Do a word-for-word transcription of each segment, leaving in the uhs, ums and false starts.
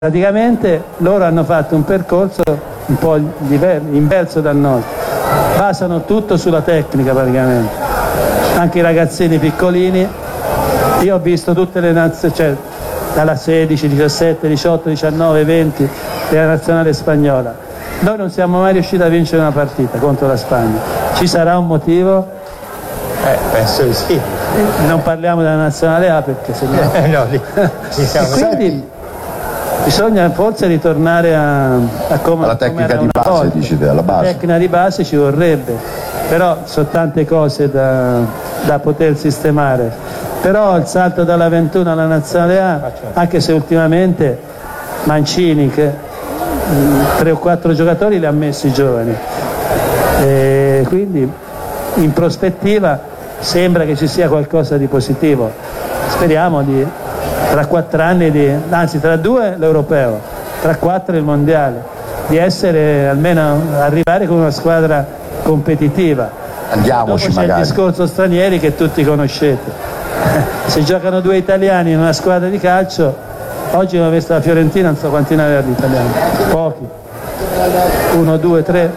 Praticamente loro hanno fatto un percorso un po' diver- inverso dal nostro, basano tutto sulla tecnica praticamente, anche i ragazzini piccolini. Io ho visto tutte le nazioni, cioè dalla sedici, diciassette, diciotto, diciannove, venti della nazionale spagnola. Noi non siamo mai riusciti a vincere una partita contro la Spagna. Ci sarà un motivo? Eh, penso di sì. Non parliamo della nazionale A perché se no... Eh, no, lì, diciamo, e quindi bisogna forse ritornare a, a come alla tecnica di base, volta. dici, alla base. La tecnica di base ci vorrebbe, però sono tante cose da, da poter sistemare. Però il salto dalla ventuno alla nazionale A, anche se ultimamente Mancini, che tre o quattro giocatori li ha messi giovani, e quindi in prospettiva sembra che ci sia qualcosa di positivo. Speriamo di tra quattro anni, di, anzi tra due l'europeo, tra quattro il mondiale, di essere almeno arrivare con una squadra competitiva. Andiamoci. Dopo c'è magari il discorso stranieri che tutti conoscete. Se giocano due italiani in una squadra di calcio, oggi ho visto la Fiorentina, non so quanti ne aveva di italiani, pochi, uno, due, tre,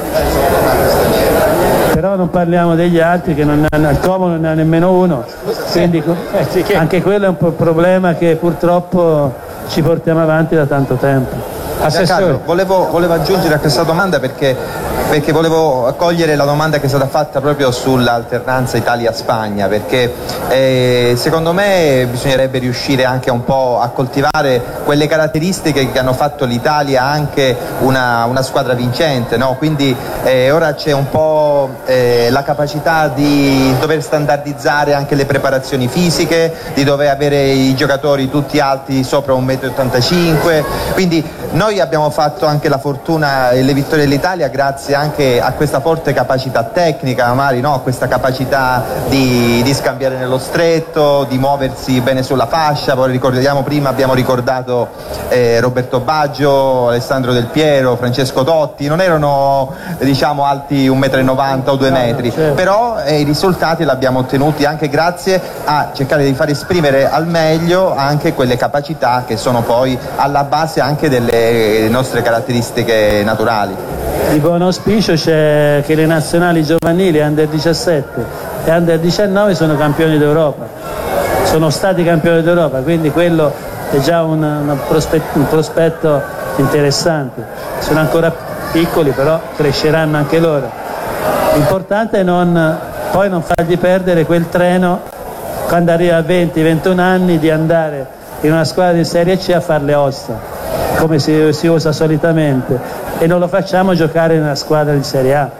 però non parliamo degli altri che non hanno, al Como non ne ha nemmeno uno, quindi anche quello è un po' problema che purtroppo ci portiamo avanti da tanto tempo. Giancarlo, volevo, volevo aggiungere a questa domanda perché, perché volevo cogliere la domanda che è stata fatta proprio sull'alternanza Italia-Spagna, perché eh, secondo me bisognerebbe riuscire anche un po' a coltivare quelle caratteristiche che hanno fatto l'Italia anche una, una squadra vincente, no? Quindi eh, ora c'è un po' eh, la capacità di dover standardizzare anche le preparazioni fisiche, di dover avere i giocatori tutti alti sopra un metro e ottantacinque, quindi noi abbiamo fatto anche la fortuna e le vittorie dell'Italia grazie anche a questa forte capacità tecnica, magari, no? A questa capacità di, di scambiare nello stretto, di muoversi bene sulla fascia. Poi ricordiamo prima, abbiamo ricordato eh, Roberto Baggio, Alessandro Del Piero, Francesco Totti, non erano diciamo alti un metro e novanta o due metri, però eh, i risultati li abbiamo ottenuti anche grazie a cercare di far esprimere al meglio anche quelle capacità che sono poi alla base anche delle le nostre caratteristiche naturali. Di buon auspicio c'è che le nazionali giovanili under diciassette e under diciannove sono campioni d'Europa, sono stati campioni d'Europa, quindi quello è già un, un, prospetto, un prospetto interessante. Sono ancora piccoli, però cresceranno anche loro. L'importante è non, poi non fargli perdere quel treno quando arriva a venti ventuno anni di andare in una squadra di Serie C a fare le ossa, come si, si usa solitamente, e non lo facciamo giocare in una squadra di Serie A.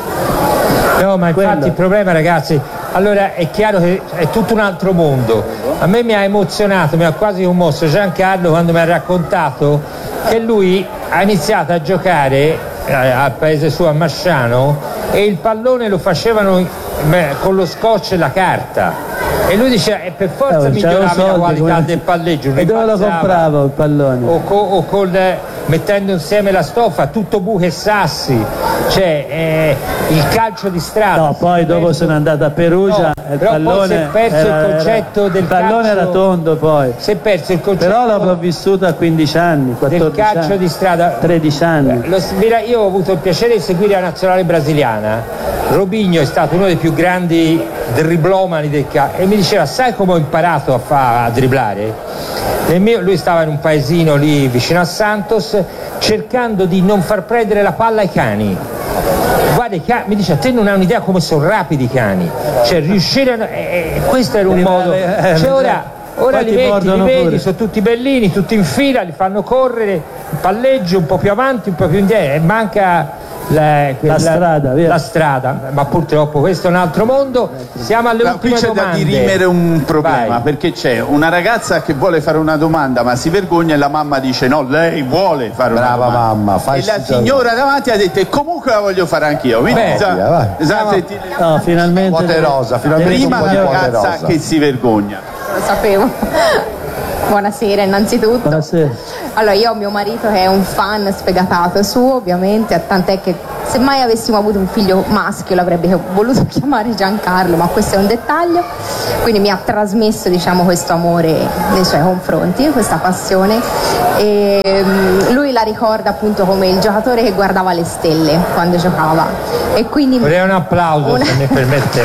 No, ma infatti Quello. Il problema, ragazzi, allora è chiaro che è tutto un altro mondo. A me mi ha emozionato, mi ha quasi commosso Giancarlo quando mi ha raccontato che lui ha iniziato a giocare eh, al paese suo, a Masciano, e il pallone lo facevano con lo scotch e la carta. E lui dice, eh, per forza Eh, migliorava soldi, la qualità come... del palleggio. E dove lo compravo il pallone? O, co, o col, mettendo insieme la stoffa, tutto buche e sassi, cioè eh, il calcio di strada. No, poi dopo perso... sono andato a Perugia, no, il però pallone poi si è perso era, il concetto era, del il pallone calcio, era tondo poi. Si è perso il concetto però l'ho vissuto a quindici anni, quattordici del calcio anni, di strada, tredici anni. Lo, io ho avuto il piacere di seguire la nazionale brasiliana. Robinho è stato uno dei più grandi driblomani del calcio e mi diceva, sai come ho imparato a, fa, a dribblare? Nel mio, lui stava in un paesino lì vicino a Santos cercando di non far prendere la palla ai cani. Guarda, mi dice, a te non hai un'idea come sono rapidi i cani, cioè riuscire a... Eh, questo era un modo, cioè ora, ora li metti, li vedi, pure. Sono tutti bellini, tutti in fila, li fanno correre, palleggio un po' più avanti, un po' più indietro, e manca la, la, la strada, via. La strada, ma purtroppo questo è un altro mondo. Siamo alle no, ultime qui c'è domande. da dirimere un problema. Vai. Perché c'è una ragazza che vuole fare una domanda ma si vergogna e la mamma dice no, lei vuole fare Brava una domanda. mamma, fai e la signora davanti ha detto e comunque la voglio fare anch'io. Quindi, Beh, sa, via, sa, se ti... no, finalmente quote rosa, finalmente prima un po' la di quote ragazza rosa. che si vergogna. Lo sapevo. Buonasera innanzitutto. Buonasera. Allora, io ho mio marito che è un fan sfegatato suo, ovviamente, tant'è che Se mai avessimo avuto un figlio maschio l'avrebbe voluto chiamare Giancarlo, ma questo è un dettaglio. Quindi mi ha trasmesso, diciamo, questo amore nei suoi confronti, questa passione. E um, lui la ricorda appunto come il giocatore che guardava le stelle quando giocava. E quindi vorrei un applauso, una... se mi permette.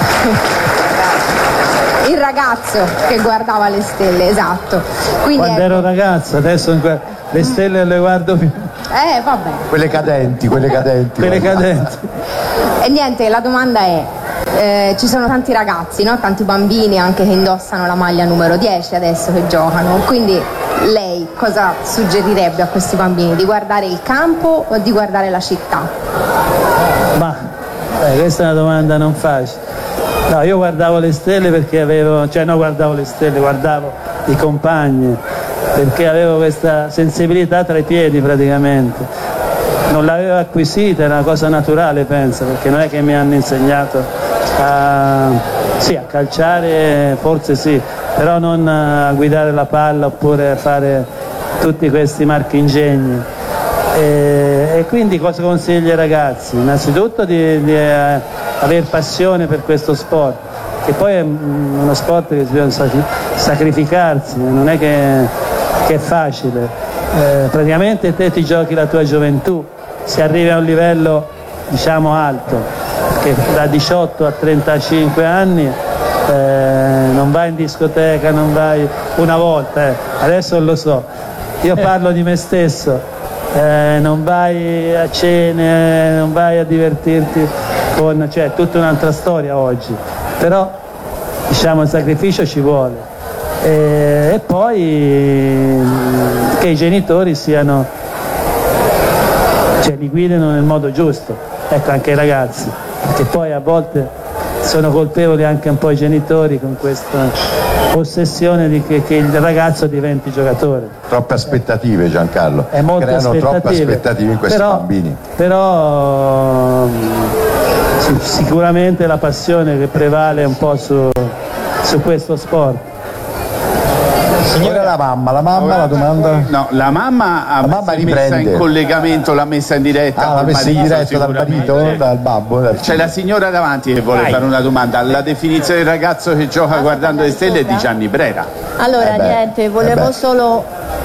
Il ragazzo che guardava le stelle, esatto. Quindi quando ecco... ero ragazzo, adesso le stelle le guardo più. Eh, vabbè. Quelle cadenti, quelle cadenti. Quelle cadenti. E niente, la domanda è, eh, ci sono tanti ragazzi, no? Tanti bambini anche che indossano la maglia numero dieci adesso che giocano, quindi lei cosa suggerirebbe a questi bambini? Di guardare il campo o di guardare la città? Ma eh, questa è una domanda non facile. No, io guardavo le stelle perché avevo, cioè no guardavo le stelle, guardavo i compagni, perché avevo questa sensibilità tra i piedi praticamente. Non l'avevo acquisita, era una cosa naturale, penso, perché non è che mi hanno insegnato a, sì, a calciare, forse sì, però non a guidare la palla oppure a fare tutti questi marchingegni. E, e quindi cosa consiglio ai ragazzi? Innanzitutto di, di eh, aver passione per questo sport, che poi è uno sport che bisogna sacrificarsi, non è che, che è facile. Eh, praticamente te ti giochi la tua gioventù, se arrivi a un livello diciamo alto, che da diciotto a trentacinque anni eh, non vai in discoteca, non vai una volta, eh. Adesso lo so, io parlo di me stesso. Eh, non vai a cene, non vai a divertirti con, cioè è tutta un'altra storia oggi, però diciamo il sacrificio ci vuole e, e poi che i genitori siano, cioè li guidino nel modo giusto, ecco, anche i ragazzi, perché poi a volte sono colpevoli anche un po' i genitori con questa ossessione di che, che il ragazzo diventi giocatore. Troppe aspettative, Giancarlo. È molte creano aspettative, troppe aspettative in questi però, bambini. Però sì, sicuramente la passione che prevale un po' su, su questo sport. Signora la mamma, la mamma la domanda? No, la mamma ha la mamma si è messa in collegamento, l'ha messa in diretta. Ah, l'ha messa in diretta dal marito, dal babbo. Dal C'è la signora davanti che vuole Vai. fare una domanda. La definizione del ragazzo che gioca guardando le stelle è di Gianni Brera. Allora, eh beh, niente, volevo eh solo.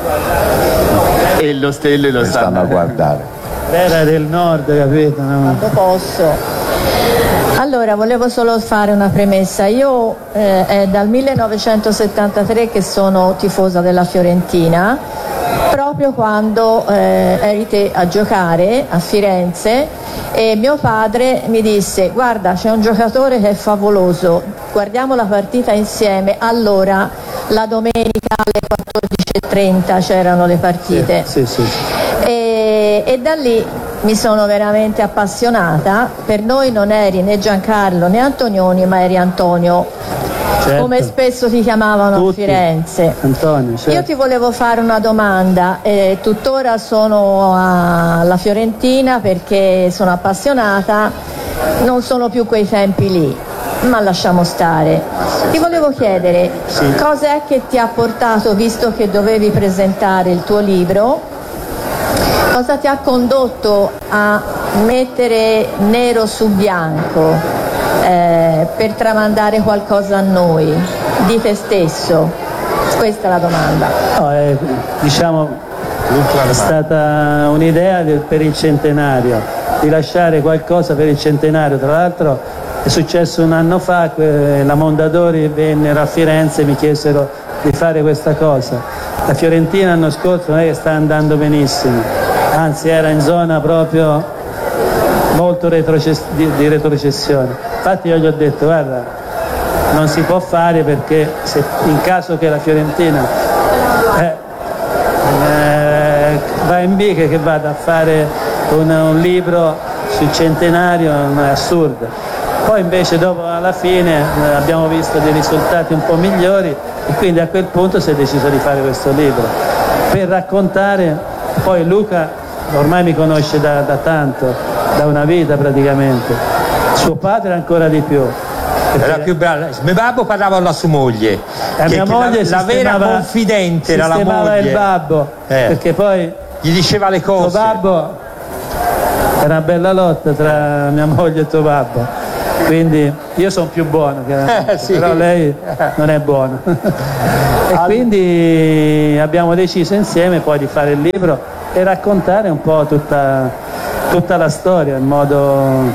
E lo stelle lo stanno, stanno a guardare. Brera del nord, capito? No? Quando posso. Allora, volevo solo fare una premessa. Io eh, è dal millenovecentosettantatré che sono tifosa della Fiorentina, proprio quando eh, eri te a giocare a Firenze e mio padre mi disse: guarda, c'è un giocatore che è favoloso, guardiamo la partita insieme. Allora, la domenica alle quattordici e trenta c'erano le partite. Sì, sì, sì. E, e da lì mi sono veramente appassionata. Per noi non eri né Giancarlo né Antonioni, ma eri Antonio, certo, come spesso ti chiamavano tutti a Firenze. Antonio, certo. Io ti volevo fare una domanda, eh, tuttora sono alla Fiorentina perché sono appassionata, non sono più quei tempi lì, ma lasciamo stare. Ti volevo chiedere, sì, cos'è che ti ha portato, visto che dovevi presentare il tuo libro, cosa ti ha condotto a mettere nero su bianco eh, per tramandare qualcosa a noi, di te stesso? Questa è la domanda. No, è, diciamo, è stata un'idea del, per il centenario, di lasciare qualcosa per il centenario. Tra l'altro è successo un anno fa, la Mondadori vennero a Firenze e mi chiesero di fare questa cosa. La Fiorentina l'anno scorso non è che sta andando benissimo, anzi era in zona proprio molto retrocess- di, di retrocessione. Infatti io gli ho detto: guarda, non si può fare, perché se in caso che la Fiorentina eh, eh, va in B, che, che vada a fare un, un libro sul centenario, è assurdo. Poi invece dopo, alla fine, eh, abbiamo visto dei risultati un po' migliori e quindi a quel punto si è deciso di fare questo libro per raccontare. Poi Luca ormai mi conosce da, da tanto, da una vita praticamente, suo padre ancora di più, era più bravo. Mio babbo parlava alla sua moglie, la mia moglie la, la vera confidente era la moglie, il babbo, eh. perché poi gli diceva le cose. Suo babbo Era una bella lotta tra mia moglie e tuo babbo, quindi io sono più buono chiaramente, Eh, sì. però lei non è buona. E quindi abbiamo deciso insieme poi di fare il libro e raccontare un po' tutta, tutta la storia in modo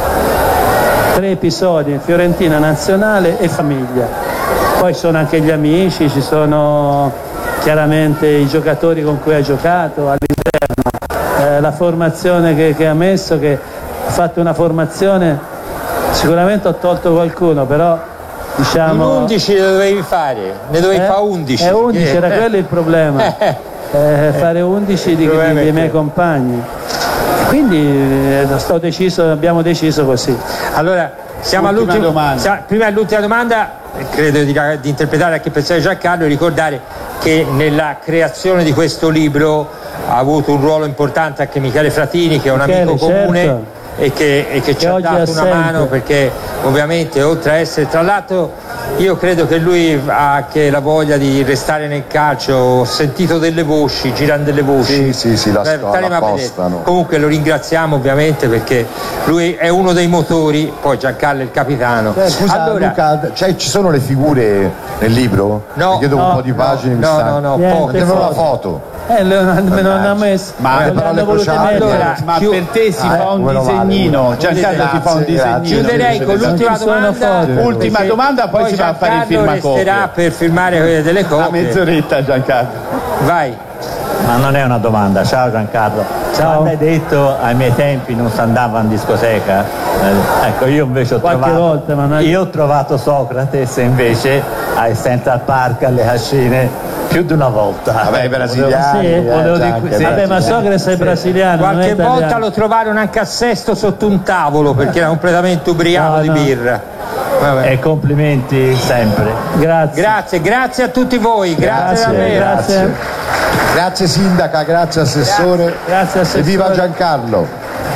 tre episodi: Fiorentina, Nazionale e famiglia. Poi sono anche gli amici, ci sono chiaramente i giocatori con cui ha giocato all'interno, eh, la formazione che, che ha messo, che ha fatto una formazione, sicuramente ho tolto qualcuno, però diciamo undici ne dovevi fare, ne dovevi eh? fare undici. Eh, undici, era quello il problema, Eh. eh, fare undici di, Il problema di- è dei miei quello. compagni. Quindi eh, sto deciso, abbiamo deciso così. Allora, siamo Ultima all'ultima domanda. siamo- prima dell'ultima domanda, eh, credo di, di interpretare anche il pensiero di Giancarlo e ricordare che nella creazione di questo libro ha avuto un ruolo importante anche Michele Fratini, che è un Michele, amico comune, certo. e che, e che ci Che ha oggi è dato una assente. mano, perché ovviamente oltre a essere, tra l'altro io credo che lui ha anche la voglia di restare nel calcio, ho sentito delle voci, girano delle voci. Sì, sì, sì, la Eh, sto- staremo a vedere. l'appostano. Comunque lo ringraziamo ovviamente perché lui è uno dei motori, poi Giancarlo è il capitano. Eh, scusa allora, Luca, cioè, ci sono le figure nel libro? No, Perché dopo no, un po' di pagine mi no, stanno. no, no, Niente, poche Mettevo una foto. foto. Eh, lo- me non ha messo, Ma non le le parole hanno volute crociate. mettere. Allora, Ma chiu- per te si Ah, fa un quello vale, disegnino, quello. Giancarlo ti fa un Grazie, disegnino. grazie. chiuderei con Invece l'ultima Non ci sono domanda. foto. Ultima perché domanda, poi si va a fare il Giancarlo firmacopie. resterà per firmare quelle delle Una copie. mezz'oretta Giancarlo. Vai. Ma non è una domanda, ciao Giancarlo. Ciao. Quando hai detto ai miei tempi non si andava in discoteca, eh, ecco io invece ho Qualche trovato, volta, ma non- io ho trovato Socrate invece ai Central Park, alle Cascine, più di una volta. Vabbè, i brasiliani. Sì, eh, volevo già dire- anche sì. Vabbè, ma brasiliani. Socrate è brasiliano, non è Qualche italiano. volta lo trovarono anche a Sesto sotto un tavolo perché era completamente ubriaco No, di no. birra. Vabbè. E complimenti sempre. Grazie. Grazie, grazie a tutti voi, grazie, Grazie, davvero. grazie. Grazie sindaca, grazie assessore. Grazie, assessore. E viva Giancarlo.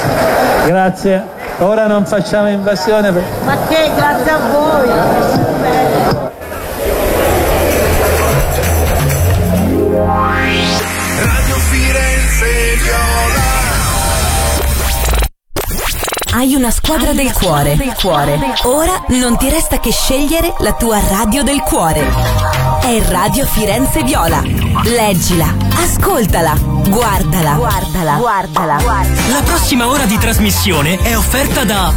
Grazie. Ora non facciamo invasione. per- Ma che grazie a voi! Radio Firenze Viola. Hai una squadra del cuore. del cuore. Ora non ti resta che scegliere la tua radio del cuore. È Radio Firenze Viola. Leggila, ascoltala, guardala, guardala, guardala. La prossima ora di trasmissione è offerta da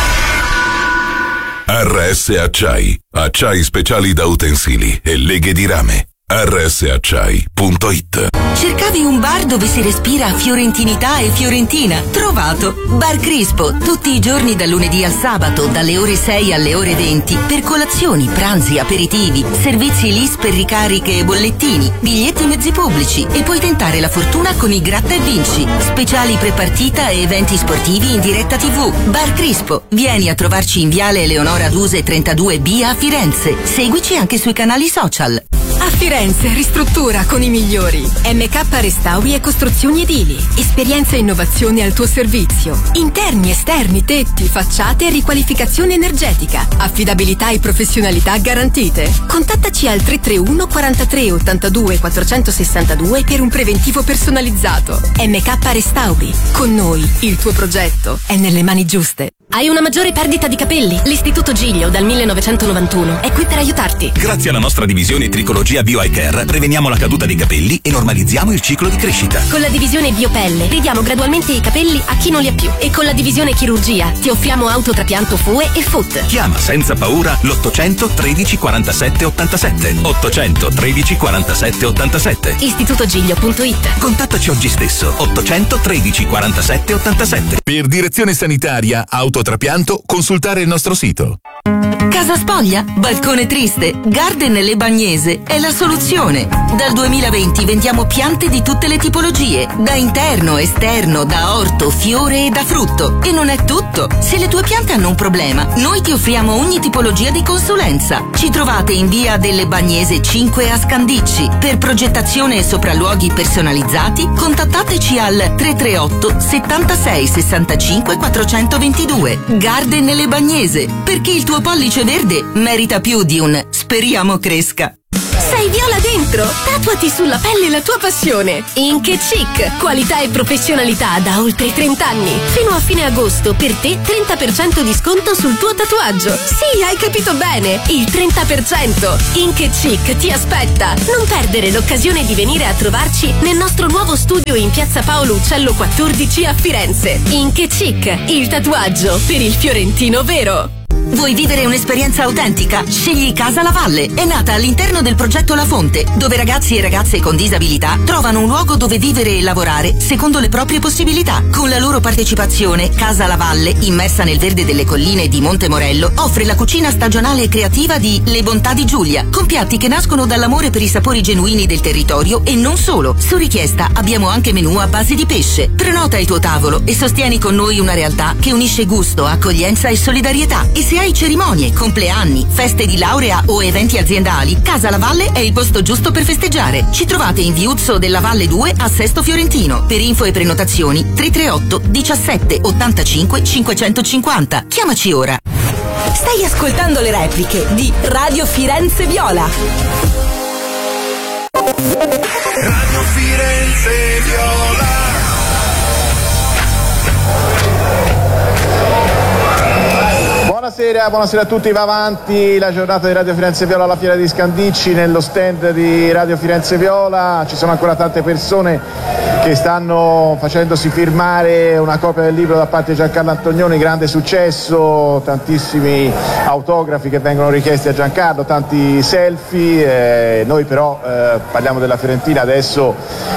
R S Acciai. Acciai speciali da utensili e leghe di rame. R S acciai punto it. Cercavi un bar dove si respira fiorentinità e fiorentina? Trovato! Bar Crispo, tutti i giorni dal lunedì al sabato, dalle ore sei alle ore venti, per colazioni, pranzi, aperitivi, servizi L I S per ricariche e bollettini, biglietti mezzi pubblici e puoi tentare la fortuna con il Gratta e Vinci, speciali prepartita e eventi sportivi in diretta tivù. Bar Crispo, vieni a trovarci in Viale Eleonora Duse trentadue B a Firenze. Seguici anche sui canali social. A Firenze ristruttura con i migliori. M K Restauri e Costruzioni Edili. Esperienza e innovazione al tuo servizio. Interni, esterni, tetti, facciate e riqualificazione energetica. Affidabilità e professionalità garantite. Contattaci al tre tre uno quarantatré ottantadue quattrocentosessantadue per un preventivo personalizzato. M K Restauri. Con noi il tuo progetto è nelle mani giuste. Hai una maggiore perdita di capelli? L'Istituto Giglio dal millenovecentonovantuno è qui per aiutarti. Grazie alla nostra divisione Tricologia Bio Eye Care preveniamo la caduta dei capelli e normalizziamo il ciclo di crescita. Con la divisione Biopelle ridiamo gradualmente i capelli a chi non li ha più. E con la divisione Chirurgia ti offriamo autotrapianto F U E e F U T. Chiama senza paura l'ottocento tredici quarantasette ottantasette. ottocento tredici quarantasette ottantasette. Istitutogiglio punto it. Contattaci oggi stesso. ottocento tredici quarantasette ottantasette. Per direzione sanitaria, autotrapianto, consultare il nostro sito. Casa spoglia? Balcone triste? Garden Le Bagnese è la soluzione. Dal duemilaventi vendiamo piante di tutte le tipologie, da interno, esterno, da orto, fiore e da frutto. E non è tutto. Se le tue piante hanno un problema, noi ti offriamo ogni tipologia di consulenza. Ci trovate in via delle Bagnese cinque a Scandicci. Per progettazione e sopralluoghi personalizzati, contattateci al tre tre otto settantasei sessantacinque quattrocentoventidue. Garden Le Bagnese, perché il tuo pollice verde merita più di un speriamo cresca. Sei Viola dentro! dentro. Tatuati sulla pelle la tua passione. Ink e Chic, qualità e professionalità da oltre trenta anni. Fino a fine agosto per te trenta per cento di sconto sul tuo tatuaggio. Sì, hai capito bene, il trenta per cento. Ink e Chic ti aspetta. Non perdere l'occasione di venire a trovarci nel nostro nuovo studio in piazza Paolo Uccello quattordici a Firenze. Ink e Chic, il tatuaggio per il fiorentino vero. Vuoi vivere un'esperienza autentica? Scegli Casa La Valle. È nata all'interno del progetto La Fonte, dove ragazzi e ragazze con disabilità trovano un luogo dove vivere e lavorare secondo le proprie possibilità. Con la loro partecipazione, Casa La Valle, immersa nel verde delle colline di Monte Morello, offre la cucina stagionale e creativa di Le Bontà di Giulia, con piatti che nascono dall'amore per i sapori genuini del territorio e non solo. Su richiesta abbiamo anche menù a base di pesce. Prenota il tuo tavolo e sostieni con noi una realtà che unisce gusto, accoglienza e solidarietà. E se hai cerimonie, compleanni, feste di laurea o eventi aziendali, Casa La Valle è il posto giusto per festeggiare. Ci trovate in Viuzzo della Valle due a Sesto Fiorentino. Per info e prenotazioni tre tre otto diciassette ottantacinque cinquecentocinquanta. Chiamaci ora. Stai ascoltando le repliche di Radio Firenze Viola. Radio Firenze Viola. Buonasera, buonasera a tutti, va avanti la giornata di Radio Firenze Viola alla Fiera di Scandicci, nello stand di Radio Firenze Viola ci sono ancora tante persone che stanno facendosi firmare una copia del libro da parte di Giancarlo Antonioni, grande successo, tantissimi autografi che vengono richiesti a Giancarlo, tanti selfie, eh, noi però eh, parliamo della Fiorentina adesso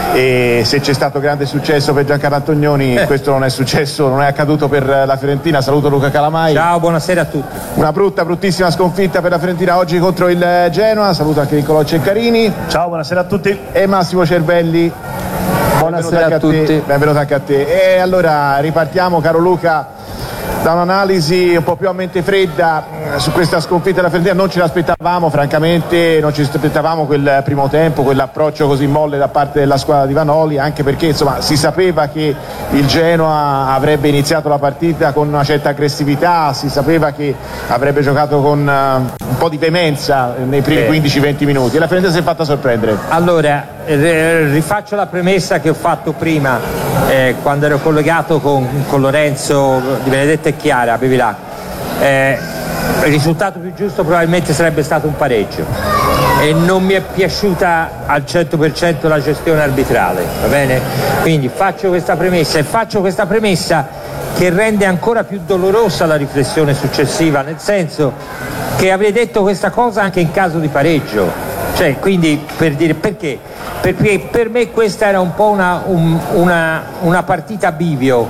e se c'è stato grande successo per Giancarlo Antonioni eh. questo non è successo, non è accaduto per la Fiorentina. Saluto Luca Calamai. Ciao, buonasera a tutti. Una brutta, bruttissima sconfitta per la Fiorentina oggi contro il Genoa. Saluto anche Niccolò Ceccarini. Ciao, buonasera a tutti. E Massimo Cervelli. Buonasera a, a tutti. Te. Benvenuto anche a te. E allora ripartiamo, caro Luca, da un'analisi un po' più a mente fredda su questa sconfitta della Fiorentina. Non ce l'aspettavamo, francamente, non ci aspettavamo quel primo tempo, quell'approccio così molle da parte della squadra di Vanoli, anche perché insomma si sapeva che il Genoa avrebbe iniziato la partita con una certa aggressività, si sapeva che avrebbe giocato con uh, un po' di veemenza nei primi eh. quindici venti minuti e la Fiorentina si è fatta sorprendere. Allora, rifaccio la premessa che ho fatto prima eh, quando ero collegato con, con Lorenzo Di Benedetto e Chiara Bevilacqua. Eh, il risultato più giusto probabilmente sarebbe stato un pareggio e non mi è piaciuta al cento per cento la gestione arbitrale, va bene? Quindi faccio questa premessa e faccio questa premessa che rende ancora più dolorosa la riflessione successiva, nel senso che avrei detto questa cosa anche in caso di pareggio, cioè quindi per dire perché? Perché per me questa era un po' una, un, una, una partita a bivio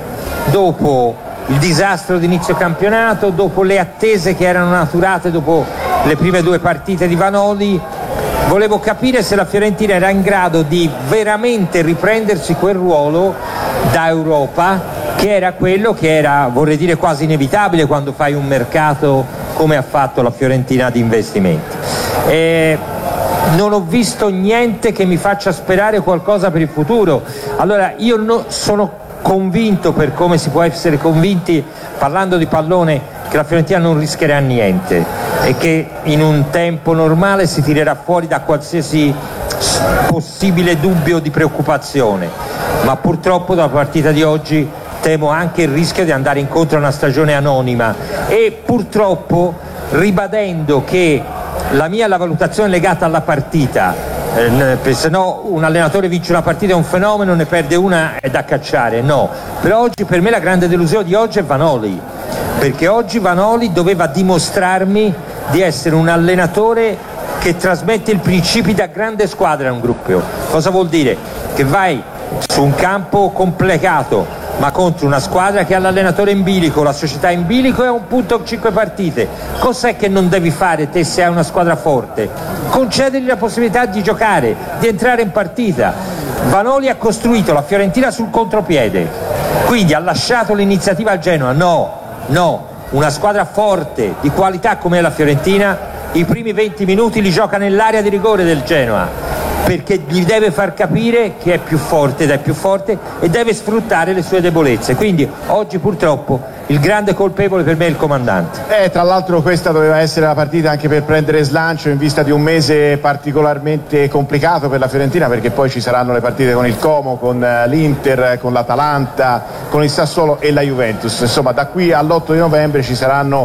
dopo il disastro d'inizio campionato, dopo le attese che erano maturate dopo le prime due partite di Vanoli. Volevo capire se la Fiorentina era in grado di veramente riprendersi quel ruolo da Europa, che era quello che era, vorrei dire, quasi inevitabile quando fai un mercato come ha fatto la Fiorentina di investimenti. E non ho visto niente che mi faccia sperare qualcosa per il futuro. Allora io no, sono convinto, per come si può essere convinti parlando di pallone, che la Fiorentina non rischierà niente e che in un tempo normale si tirerà fuori da qualsiasi possibile dubbio di preoccupazione, ma purtroppo dalla partita di oggi temo anche il rischio di andare incontro a una stagione anonima e purtroppo ribadendo che la mia è la valutazione legata alla partita. Eh, se no un allenatore vince una partita è un fenomeno, ne perde una è da cacciare, no, però oggi per me la grande delusione di oggi è Vanoli, perché oggi Vanoli doveva dimostrarmi di essere un allenatore che trasmette il principio da grande squadra a un gruppo. Cosa vuol dire? Che vai su un campo complicato ma contro una squadra che ha l'allenatore in bilico, la società in bilico e ha un punto in cinque partite. Cos'è che non devi fare te se hai una squadra forte? Concedergli la possibilità di giocare, di entrare in partita. Vanoli ha costruito la Fiorentina sul contropiede, quindi ha lasciato l'iniziativa al Genoa. No, no, una squadra forte, di qualità come è la Fiorentina, i primi venti minuti li gioca nell'area di rigore del Genoa perché gli deve far capire che è più forte ed è più forte e deve sfruttare le sue debolezze. Quindi oggi purtroppo il grande colpevole per me è il comandante. Eh, tra l'altro questa doveva essere la partita anche per prendere slancio in vista di un mese particolarmente complicato per la Fiorentina, perché poi ci saranno le partite con il Como, con l'Inter, con l'Atalanta, con il Sassuolo e la Juventus. Insomma, da qui all'otto di novembre ci saranno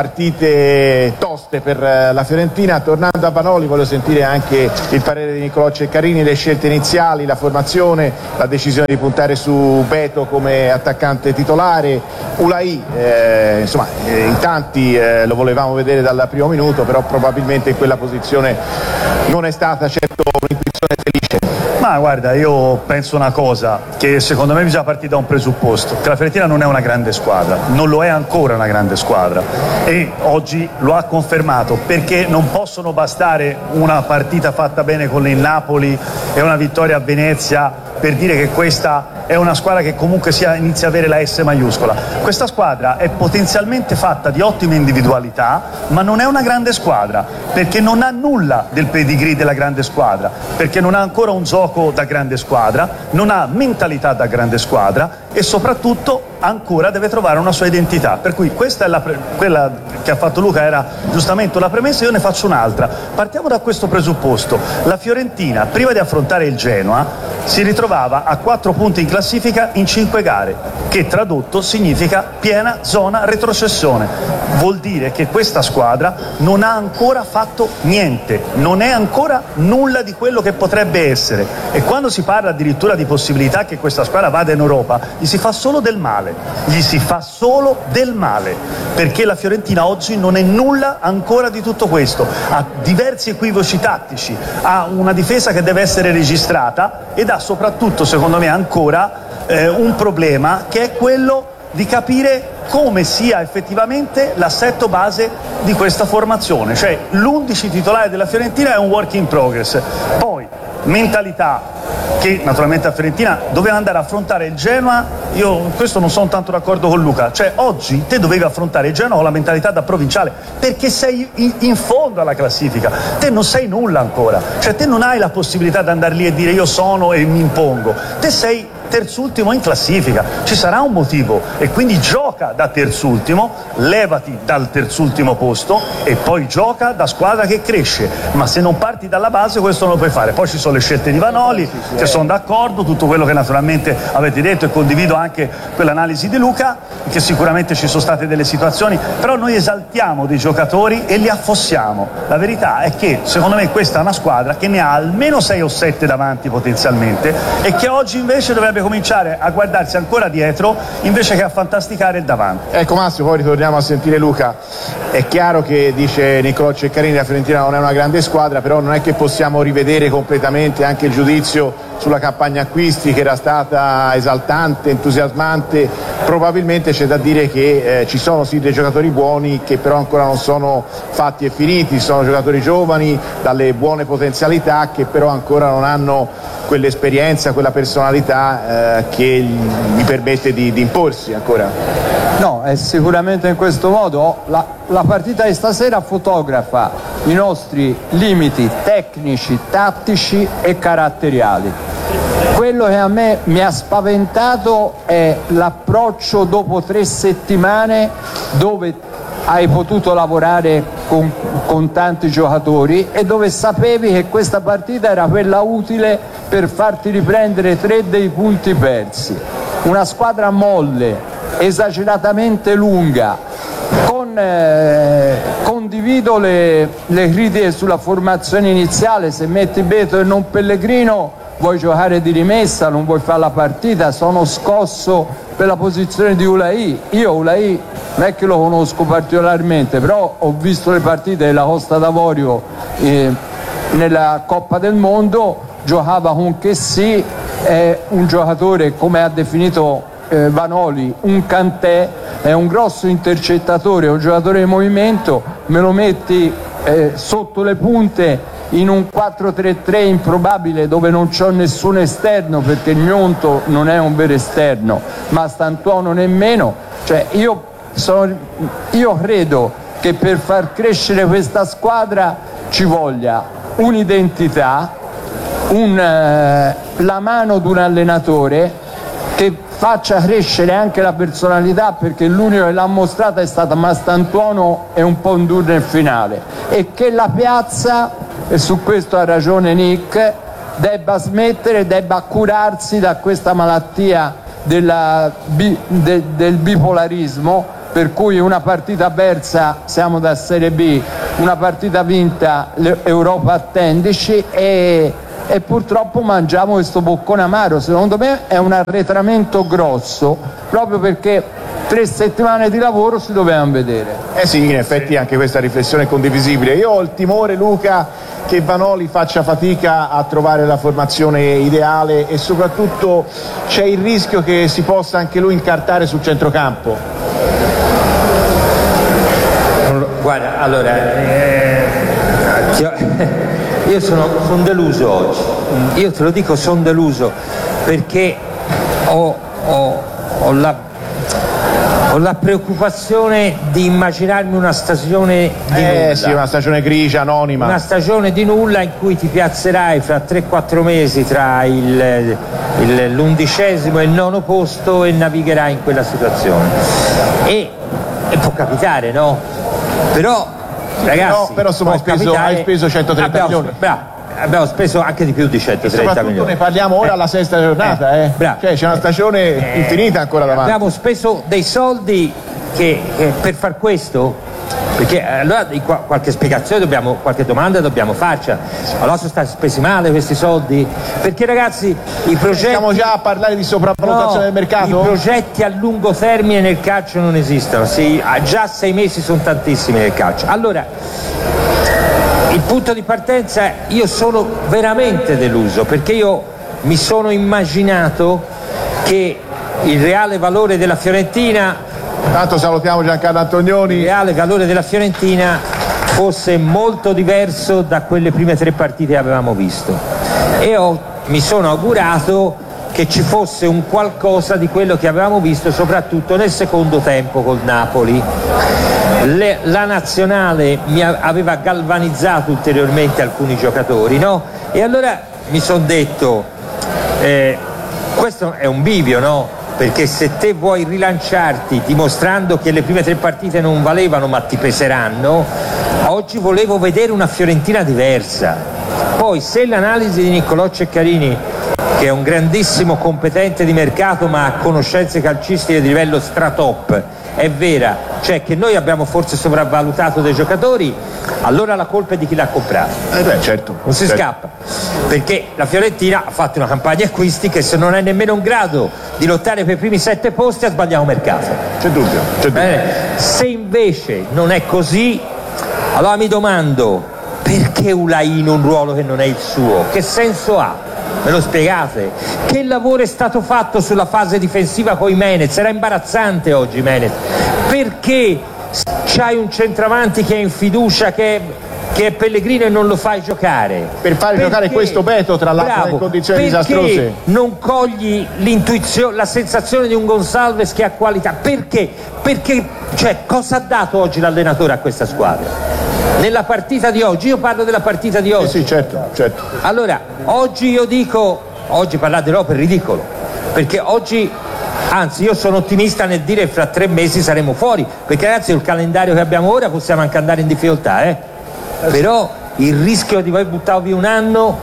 partite toste per la Fiorentina. Tornando a Vanoli, voglio sentire anche il parere di Nicolò Ceccarini, le scelte iniziali, la formazione, la decisione di puntare su Beto come attaccante titolare. Ulai, eh, insomma, eh, in tanti eh, lo volevamo vedere dal primo minuto, però probabilmente in quella posizione non è stata certo un'intuizione felice. Ma guarda, io penso una cosa, che secondo me bisogna partire da un presupposto, che la Fiorentina non è una grande squadra, non lo è ancora una grande squadra, e oggi lo ha confermato, perché non possono bastare una partita fatta bene con il Napoli e una vittoria a Venezia per dire che questa è una squadra che comunque sia, inizia a avere la S maiuscola. Questa squadra è potenzialmente fatta di ottime individualità, ma non è una grande squadra, perché non ha nulla del pedigree della grande squadra, perché non ha ancora un gioco da grande squadra, non ha mentalità da grande squadra e soprattutto ancora deve trovare una sua identità. Per cui questa è la pre- quella che ha fatto Luca era giustamente una premessa, io ne faccio un'altra. Partiamo da questo presupposto: la Fiorentina prima di affrontare il Genoa si ritrovava a quattro punti in classifica in cinque gare, che tradotto significa piena zona retrocessione. Vuol dire che questa squadra non ha ancora fatto niente, non è ancora nulla di quello che potrebbe essere, e quando si parla addirittura di possibilità che questa squadra vada in Europa, gli si fa solo del male, gli si fa solo del male, perché la Fiorentina oggi non è nulla ancora di tutto questo, ha diversi equivoci tattici, ha una difesa che deve essere registrata ed ha soprattutto, secondo me, ancora eh, un problema, che è quello di capire come sia effettivamente l'assetto base di questa formazione. Cioè l'undici titolare della Fiorentina è un work in progress, poi mentalità, che naturalmente la Fiorentina doveva andare a affrontare il Genoa. Io questo non sono tanto d'accordo con Luca, cioè oggi te dovevi affrontare il Genoa con la mentalità da provinciale, perché sei in, in fondo alla classifica, te non sei nulla ancora, cioè te non hai la possibilità di andare lì e dire io sono e mi impongo, te sei terzultimo in classifica, ci sarà un motivo, e quindi gioca da terzultimo, levati dal terzultimo posto e poi gioca da squadra che cresce, ma se non parti dalla base questo non lo puoi fare. Poi ci sono le scelte di Vanoli, che sono d'accordo, tutto quello che naturalmente avete detto, e condivido anche quell'analisi di Luca, che sicuramente ci sono state delle situazioni, però noi esaltiamo dei giocatori e li affossiamo. La verità è che secondo me questa è una squadra che ne ha almeno sei o sette davanti potenzialmente, e che oggi invece dovrebbe cominciare a guardarsi ancora dietro invece che a fantasticare il davanti. Ecco Massimo, poi ritorniamo a sentire Luca. È chiaro che, dice Nicolò Ceccarini, la Fiorentina non è una grande squadra, però non è che possiamo rivedere completamente anche il giudizio sulla campagna acquisti, che era stata esaltante, entusiasmante. Probabilmente c'è da dire che eh, ci sono sì dei giocatori buoni che però ancora non sono fatti e finiti, sono giocatori giovani dalle buone potenzialità che però ancora non hanno quell'esperienza, quella personalità eh, che gli permette di, di imporsi ancora. No, è sicuramente in questo modo. La, la partita di stasera fotografa i nostri limiti tecnici, tattici e caratteriali. Quello che a me mi ha spaventato è l'approccio dopo tre settimane, dove hai potuto lavorare con, con tanti giocatori e dove sapevi che questa partita era quella utile per farti riprendere tre dei punti persi. Una squadra molle, esageratamente lunga, con, eh, condivido le, le critiche sulla formazione iniziale. Se metti Beto e non Pellegrino vuoi giocare di rimessa, non vuoi fare la partita. Sono scosso per la posizione di Ulai. Io Ulai non è che lo conosco particolarmente, però ho visto le partite della Costa d'Avorio eh, nella Coppa del Mondo, giocava con Chessy, è un giocatore, come ha definito eh, Vanoli, un Cantè, è un grosso intercettatore, un giocatore di movimento. Me lo metti eh, sotto le punte in un quattro tre tre improbabile, dove non c'ho nessun esterno, perché il Gnonto non è un vero esterno, ma Stantuono nemmeno. Cioè io, sono, io credo che per far crescere questa squadra ci voglia un'identità, un, eh, la mano di un allenatore che faccia crescere anche la personalità, perché l'unico che l'ha mostrata è stato Mastantuono e un po' Ndur nel finale, e che la piazza, e su questo ha ragione Nick, debba smettere, debba curarsi da questa malattia della, bi, de, del bipolarismo, per cui una partita persa siamo da Serie B, una partita vinta l'Europa attendici, e e purtroppo mangiamo questo boccone amaro. Secondo me è un arretramento grosso, proprio perché tre settimane di lavoro si dovevano vedere. Eh sì, in effetti anche questa riflessione è condivisibile. Io ho il timore, Luca, che Vanoli faccia fatica a trovare la formazione ideale, e soprattutto c'è il rischio che si possa anche lui incartare sul centrocampo. Guarda, allora, eh, io sono, sono deluso oggi, io te lo dico, sono deluso perché ho, ho, ho, la, ho la preoccupazione di immaginarmi una stagione di eh, nulla. Sì, una stagione grigia, anonima. Una stagione di nulla in cui ti piazzerai fra tre quattro mesi tra il, il, l'undicesimo e il nono posto e navigherai in quella situazione. E, e può capitare, no? Però ragazzi, no, però insomma hai speso, capitare, hai speso centotrenta abbiamo, milioni. Bravo, abbiamo speso anche di più di centotrenta milioni. Ne parliamo ora eh, alla sesta giornata, eh, eh. Cioè c'è una stagione eh, infinita ancora davanti. Abbiamo speso dei soldi che, che per far questo, perché allora qualche spiegazione dobbiamo, qualche domanda dobbiamo farcela. Allora sono stati spesi male questi soldi? Perché ragazzi, i progetti, stiamo già a parlare di sopravvalutazione no, del mercato? I progetti a lungo termine nel calcio non esistono. Sì, già sei mesi sono tantissimi nel calcio. Allora, il punto di partenza, io sono veramente deluso, perché io mi sono immaginato che il reale valore della Fiorentina, tanto salutiamo Giancarlo Antonioni, il reale valore della Fiorentina fosse molto diverso da quelle prime tre partite che avevamo visto, e ho, mi sono augurato che ci fosse un qualcosa di quello che avevamo visto soprattutto nel secondo tempo col Napoli. Le, la nazionale mi a, aveva galvanizzato ulteriormente alcuni giocatori, no? E allora mi sono detto, eh, questo è un bivio, no? Perché se te vuoi rilanciarti dimostrando che le prime tre partite non valevano ma ti peseranno, oggi volevo vedere una Fiorentina diversa. Poi se l'analisi di Niccolò Ceccarini, che è un grandissimo competente di mercato ma ha conoscenze calcistiche di livello stratop, è vera, cioè che noi abbiamo forse sopravvalutato dei giocatori, allora la colpa è di chi l'ha comprato. Eh beh, certo. Non si certo. scappa, perché la Fiorentina ha fatto una campagna acquisti che, se non è nemmeno in grado di lottare per i primi sette posti, ha sbagliato mercato. C'è dubbio, c'è dubbio. Bene. Se invece non è così, allora mi domando, perché Ulai in un ruolo che non è il suo? Che senso ha? Me lo spiegate? Che lavoro è stato fatto sulla fase difensiva con i Menez? Era imbarazzante oggi Menez. Perché c'hai un centravanti che è in fiducia, che è, che è Pellegrino, e non lo fai giocare? Per fare perché? giocare questo Beto, tra l'altro, Bravo, in condizioni perché disastrose. Non cogli l'intuizione, la sensazione di un Gonsalves che ha qualità? Perché? Perché, cioè, cosa ha dato oggi l'allenatore a questa squadra? Nella partita di oggi, io parlo della partita di oggi. Eh sì, certo, certo. Allora, oggi io dico, oggi parlate no per ridicolo, perché oggi, anzi io sono ottimista nel dire che fra tre mesi saremo fuori, perché ragazzi il calendario che abbiamo ora possiamo anche andare in difficoltà, eh? Però il rischio di aver buttato via un anno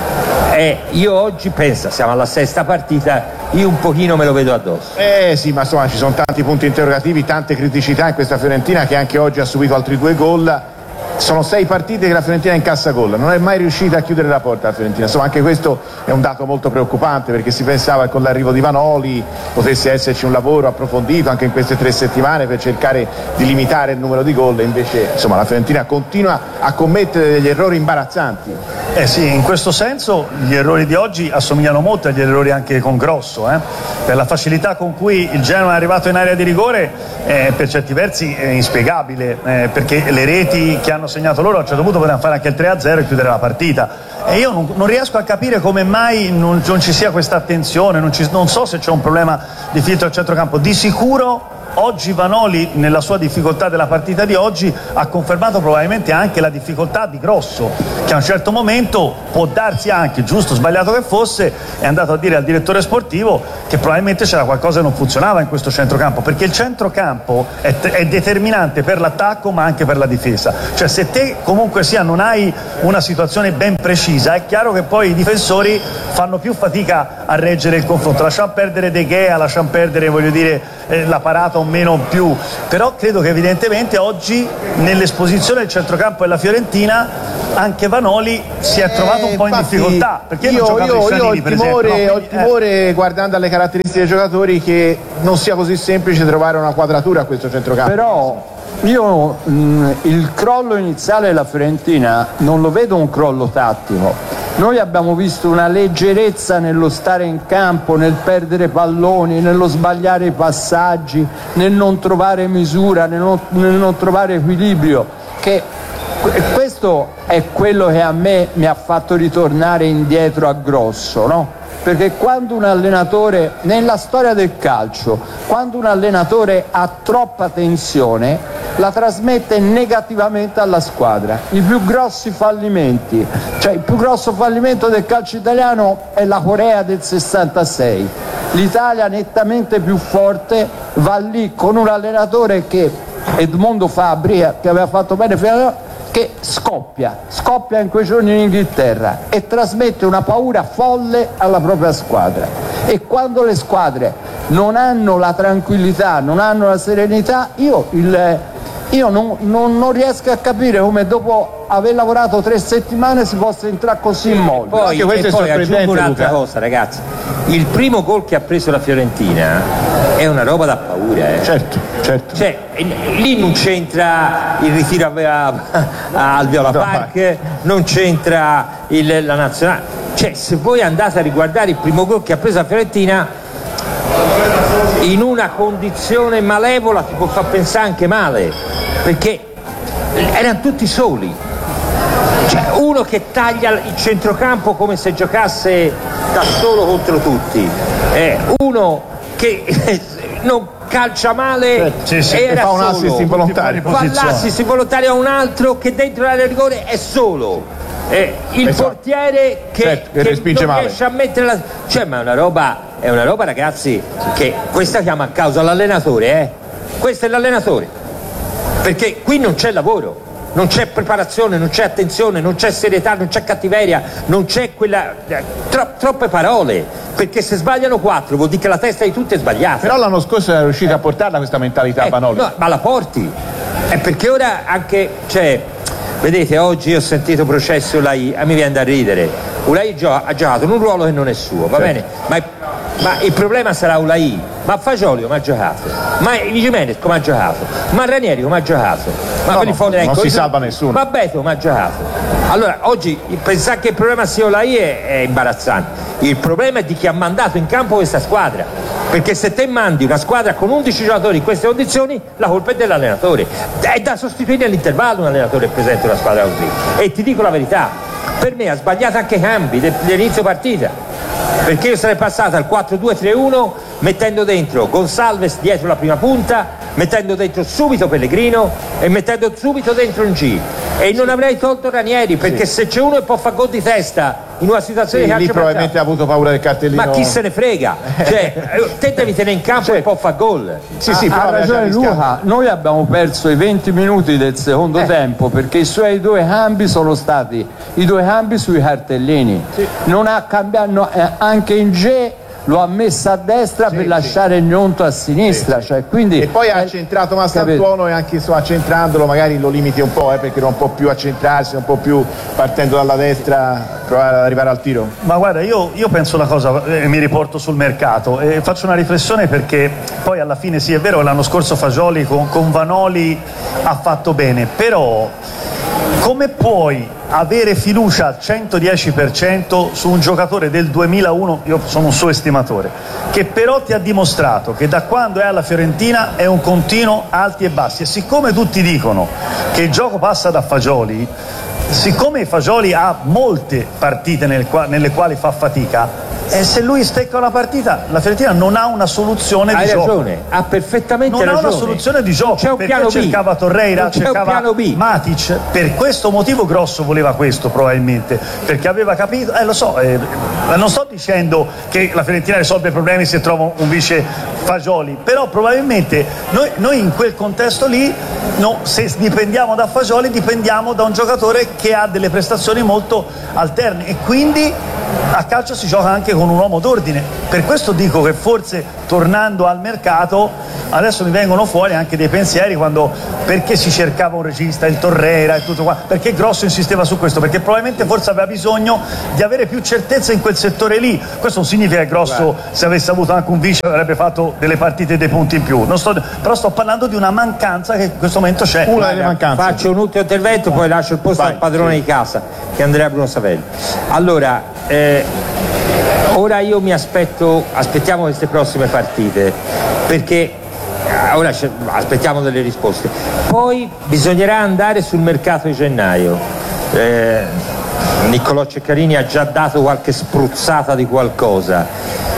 è, io oggi penso, siamo alla sesta partita, io un pochino me lo vedo addosso. Eh sì, ma insomma ci sono tanti punti interrogativi, tante criticità in questa Fiorentina, che anche oggi ha subito altri due gol. Sono sei partite che la Fiorentina incassa gol, non è mai riuscita a chiudere la porta la Fiorentina. Insomma, anche questo è un dato molto preoccupante, perché si pensava che con l'arrivo di Vanoli potesse esserci un lavoro approfondito anche in queste tre settimane per cercare di limitare il numero di gol, e invece insomma la Fiorentina continua a commettere degli errori imbarazzanti. Eh sì, in questo senso gli errori di oggi assomigliano molto agli errori anche con Grosso, eh? Per la facilità con cui il Genoa è arrivato in area di rigore, eh, per certi versi è inspiegabile, eh, perché le reti che hanno segnato loro a un certo punto potevano fare anche il tre a zero e chiudere la partita, e io non, non riesco a capire come mai non, non ci sia questa attenzione, non, ci, non so se c'è un problema di filtro al centrocampo. Di sicuro oggi Vanoli nella sua difficoltà della partita di oggi ha confermato probabilmente anche la difficoltà di Grosso, che a un certo momento può darsi anche, giusto o sbagliato che fosse, è andato a dire al direttore sportivo che probabilmente c'era qualcosa che non funzionava in questo centrocampo, perché il centrocampo è, è determinante per l'attacco ma anche per la difesa. Cioè se te comunque sia non hai una situazione ben precisa, è chiaro che poi i difensori fanno più fatica a reggere il confronto, lasciamo perdere De Gea, lasciamo perdere, voglio dire, eh, la parata o meno più, però credo che evidentemente oggi nell'esposizione del centrocampo della Fiorentina anche Vanoli si è trovato un po' in difficoltà, perché io, non io, io ho il timore, esempio, no? ho il timore eh. guardando alle caratteristiche dei giocatori che non sia così semplice trovare una quadratura a questo centrocampo. Però io mh, il crollo iniziale della Fiorentina non lo vedo un crollo tattico. Noi abbiamo visto una leggerezza nello stare in campo, nel perdere palloni, nello sbagliare i passaggi, nel non trovare misura, nel non, nel non trovare equilibrio, che questo è quello che a me mi ha fatto ritornare indietro a Grosso, no? Perché quando un allenatore, nella storia del calcio, quando un allenatore ha troppa tensione, la trasmette negativamente alla squadra. I più grossi fallimenti, cioè il più grosso fallimento del calcio italiano è la Corea del sessantasei. L'Italia nettamente più forte va lì con un allenatore che, Edmondo Fabri, che aveva fatto bene fino a che scoppia, scoppia in quei giorni in Inghilterra e trasmette una paura folle alla propria squadra. E quando le squadre non hanno la tranquillità, non hanno la serenità, io, il, io non, non, non riesco a capire come dopo aver lavorato tre settimane si possa entrare così in modo. Poi, e poi aggiungo un'altra cosa, ragazzi, il primo gol che ha preso la Fiorentina è una roba da paura, eh. Certo, certo. Cioè, lì non c'entra il ritiro a, a, al Viola Park, non c'entra il, la nazionale. Cioè, se voi andate a riguardare il primo gol che ha preso la Fiorentina, in una condizione malevola ti può far pensare anche male, perché erano tutti soli. Cioè, uno che taglia il centrocampo come se giocasse da solo contro tutti, eh, uno che non calcia male, sì, sì, e era fa un solo. assist involontario, fa l'assist involontario a un altro che dentro l'area di rigore è solo, eh, il esatto. portiere che, certo, che, che respinge non male. riesce a mettere la... cioè, ma è una roba, è una roba, ragazzi, che questa chiama a causa l'allenatore, eh? Questo è l'allenatore, perché qui non c'è lavoro, non c'è preparazione, non c'è attenzione, non c'è serietà, non c'è cattiveria, non c'è quella tro, troppe parole, perché se sbagliano quattro vuol dire che la testa di tutti è sbagliata. Però l'anno scorso era riuscito eh. a portarla questa mentalità, eh, Vanoli. No, ma la porti, è perché ora anche, cioè, vedete, oggi ho sentito processo Ulai, a me viene da ridere. Ulai gio- ha giocato in un ruolo che non è suo, va certo. bene? Ma, ma il problema sarà Ulai, ma Fagioli come ha giocato? Ma Jimenez come ha giocato? Ma Ranieri come ha giocato? Ma no, per no, il fondo, non ecco, si salva nessuno. Ma Beto come ha giocato? Allora, oggi pensare che il problema sia Ulai è, è imbarazzante. Il problema è di chi ha mandato in campo questa squadra. Perché se te mandi una squadra con undici giocatori in queste condizioni, la colpa è dell'allenatore. È da sostituire all'intervallo un allenatore presente una squadra così. E ti dico la verità, per me ha sbagliato anche i cambi dell'inizio partita, perché io sarei passato al quattro due tre uno mettendo dentro Gonsalves dietro la prima punta, mettendo dentro subito Pellegrino e mettendo subito dentro un G, e non avrei tolto Ranieri, perché sì. se c'è uno che può fare gol di testa in una situazione sì, di calcio lì probabilmente ha avuto paura del cartellino. Ma chi se ne frega, cioè te devi tenere in campo e può fare gol. Sì, sì, ha ragione Luca, noi abbiamo perso i venti minuti del secondo eh. tempo perché i suoi due cambi sono stati i due cambi sui cartellini, sì. non ha cambiato, no, eh, anche in G lo ha messo a destra sì, per sì. lasciare Gnonto a sinistra, sì, cioè, quindi, e poi ha accentrato Mastantuono, e anche so, accentrandolo magari lo limiti un po', eh, perché non può più accentrarsi, non può più partendo dalla destra provare ad arrivare al tiro. Ma guarda, io, io penso una cosa, eh, mi riporto sul mercato e faccio una riflessione, perché poi alla fine sì, è vero che l'anno scorso Fagioli con, con Vanoli ha fatto bene, però come puoi avere fiducia al centodieci per cento su un giocatore del duemilauno, io sono un suo estimatore, che però ti ha dimostrato che da quando è alla Fiorentina è un continuo alti e bassi, e siccome tutti dicono che il gioco passa da Fagioli, siccome Fagioli ha molte partite nel qua, nelle quali fa fatica, E se lui stecca una partita, la Fiorentina non ha una soluzione Hai di ragione, gioco. ha perfettamente non ragione. Non ha una soluzione di gioco. Non c'è un perché piano B. cercava Torreira, Non c'è un cercava piano B. Matic. Per questo motivo Grosso voleva questo probabilmente, perché aveva capito, eh lo so, eh, non sto dicendo che la Fiorentina risolve i problemi se trova un vice Fagioli, però probabilmente noi, noi in quel contesto lì, no, se dipendiamo da Fagioli dipendiamo da un giocatore che ha delle prestazioni molto alterne e quindi a calcio si gioca anche con un uomo d'ordine. Per questo dico che forse tornando al mercato adesso mi vengono fuori anche dei pensieri quando perché si cercava un regista, il Torreira e tutto qua, perché Grosso insisteva su questo, perché probabilmente forse aveva bisogno di avere più certezza in quel settore lì. Questo non significa che Grosso Beh. se avesse avuto anche un vice avrebbe fatto delle partite e dei punti in più, non sto, però sto parlando di una mancanza che in questo momento c'è. Una delle mancanze. Faccio un ultimo intervento, poi lascio il posto Vai, al padrone sì. di casa, che è Andrea Bruno Savelli. Allora, eh, ora io mi aspetto, aspettiamo queste prossime partite, perché ora aspettiamo delle risposte. Poi bisognerà andare sul mercato di gennaio. Eh, Niccolò Ceccarini ha già dato qualche spruzzata di qualcosa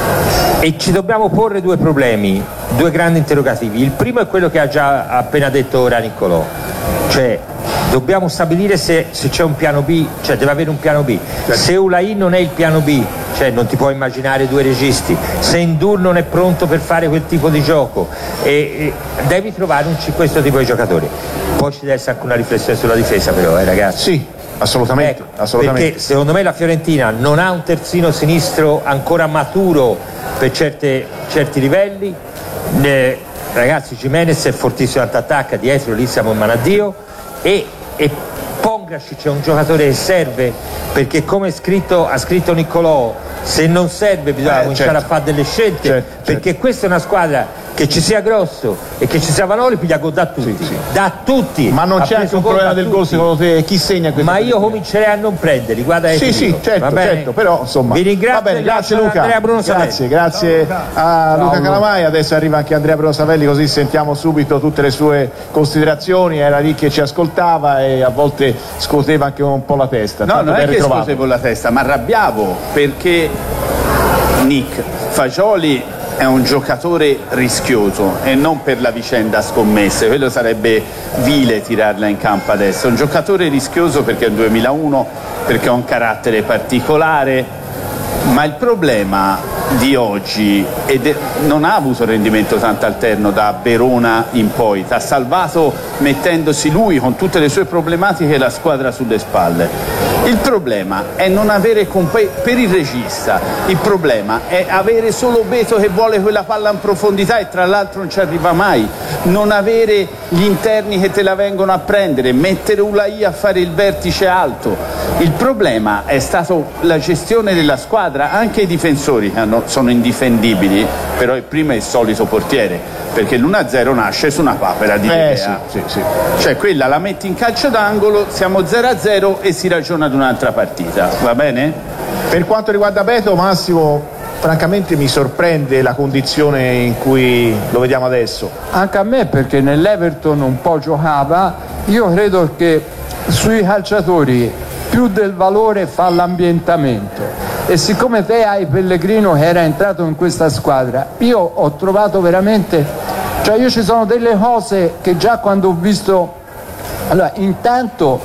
e ci dobbiamo porre due problemi, due grandi interrogativi. Il primo è quello che ha già appena detto ora Niccolò, cioè dobbiamo stabilire se, se c'è un piano B, cioè deve avere un piano B. Se Ulai non è il piano B, cioè non ti puoi immaginare due registi, se Ndour non è pronto per fare quel tipo di gioco, e, e devi trovare un, questo tipo di giocatori. Poi ci deve essere anche una riflessione sulla difesa però, eh ragazzi. Sì, assolutamente, ecco, assolutamente. Perché secondo me la Fiorentina non ha un terzino sinistro ancora maturo per certe, certi livelli. Eh, ragazzi, Gimenez è fortissimo all'attacca, dietro lì siamo in mano a Dio, e, e Pongracic è un giocatore che serve, perché come scritto, ha scritto Niccolò, se non serve bisogna eh, cominciare certo. a fare delle scelte, certo, perché certo. questa è una squadra che ci sia Grosso e che ci sia Vanoli, piglia gol da tutti, sì, sì. da tutti. Ma non c'è anche un problema del gol secondo te? Chi segna questo? Ma io comincerei a non prenderli, guarda. Sì, sì, certo, certo, però insomma. Vi ringrazio, va bene, grazie Luca. Andrea Bruno grazie, grazie Ciao, a Luca Ciao. Calamai. Adesso arriva anche Andrea Bruno Savelli, così sentiamo subito tutte le sue considerazioni. Era lì che ci ascoltava e a volte scuoteva anche un po' la testa. No, non è che scuotevo la testa, ma arrabbiavo perché Nick Fagioli è un giocatore rischioso e non per la vicenda scommesse, quello sarebbe vile tirarla in campo adesso. È un giocatore rischioso perché è il duemilauno, perché ha un carattere particolare, ma il problema di oggi ed è, non ha avuto rendimento tanto alterno da Verona in poi, ha salvato mettendosi lui con tutte le sue problematiche la squadra sulle spalle. Il problema è non avere comp- per il regista, il problema è avere solo Beto che vuole quella palla in profondità e tra l'altro non ci arriva mai, non avere gli interni che te la vengono a prendere, mettere Ulai a fare il vertice alto. Il problema è stato la gestione della squadra, anche i difensori che hanno, sono indifendibili, però il primo è il solito portiere, perché l'uno a zero nasce su una papera di eh, idea. sì, sì, sì. Cioè quella la metti in calcio d'angolo, siamo zero a zero e si ragiona ad un'altra partita, va bene? Per quanto riguarda Beto, Massimo, francamente mi sorprende la condizione in cui lo vediamo adesso. Anche a me, perché nell'Everton un po' giocava. Io credo che sui calciatori più del valore fa l'ambientamento, e siccome te hai Pellegrino che era entrato in questa squadra, io ho trovato veramente, cioè io ci sono delle cose che già quando ho visto, allora intanto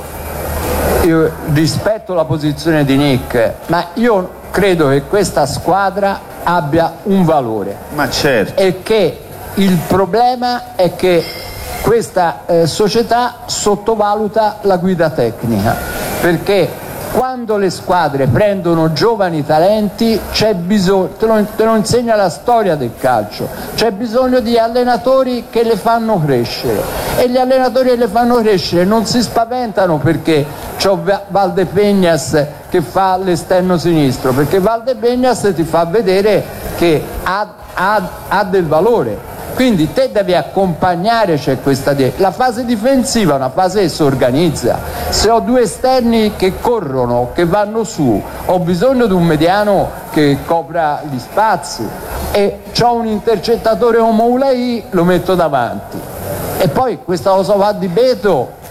io rispetto la posizione di Nick, ma io credo che questa squadra abbia un valore, ma certo, e che il problema è che questa eh, società sottovaluta la guida tecnica, perché quando le squadre prendono giovani talenti c'è bisogno, te lo, te lo insegna la storia del calcio, c'è bisogno di allenatori che le fanno crescere, e gli allenatori che le fanno crescere non si spaventano perché c'ho Valdepeñas che fa l'esterno sinistro, perché Valdepeñas ti fa vedere che ha, ha, ha del valore. Quindi te devi accompagnare, c'è questa di... la fase difensiva è una fase che si organizza. Se ho due esterni che corrono, che vanno su, ho bisogno di un mediano che copra gli spazi, e c'ho un intercettatore come Ulai, lo metto davanti. E poi questa cosa va di Beto,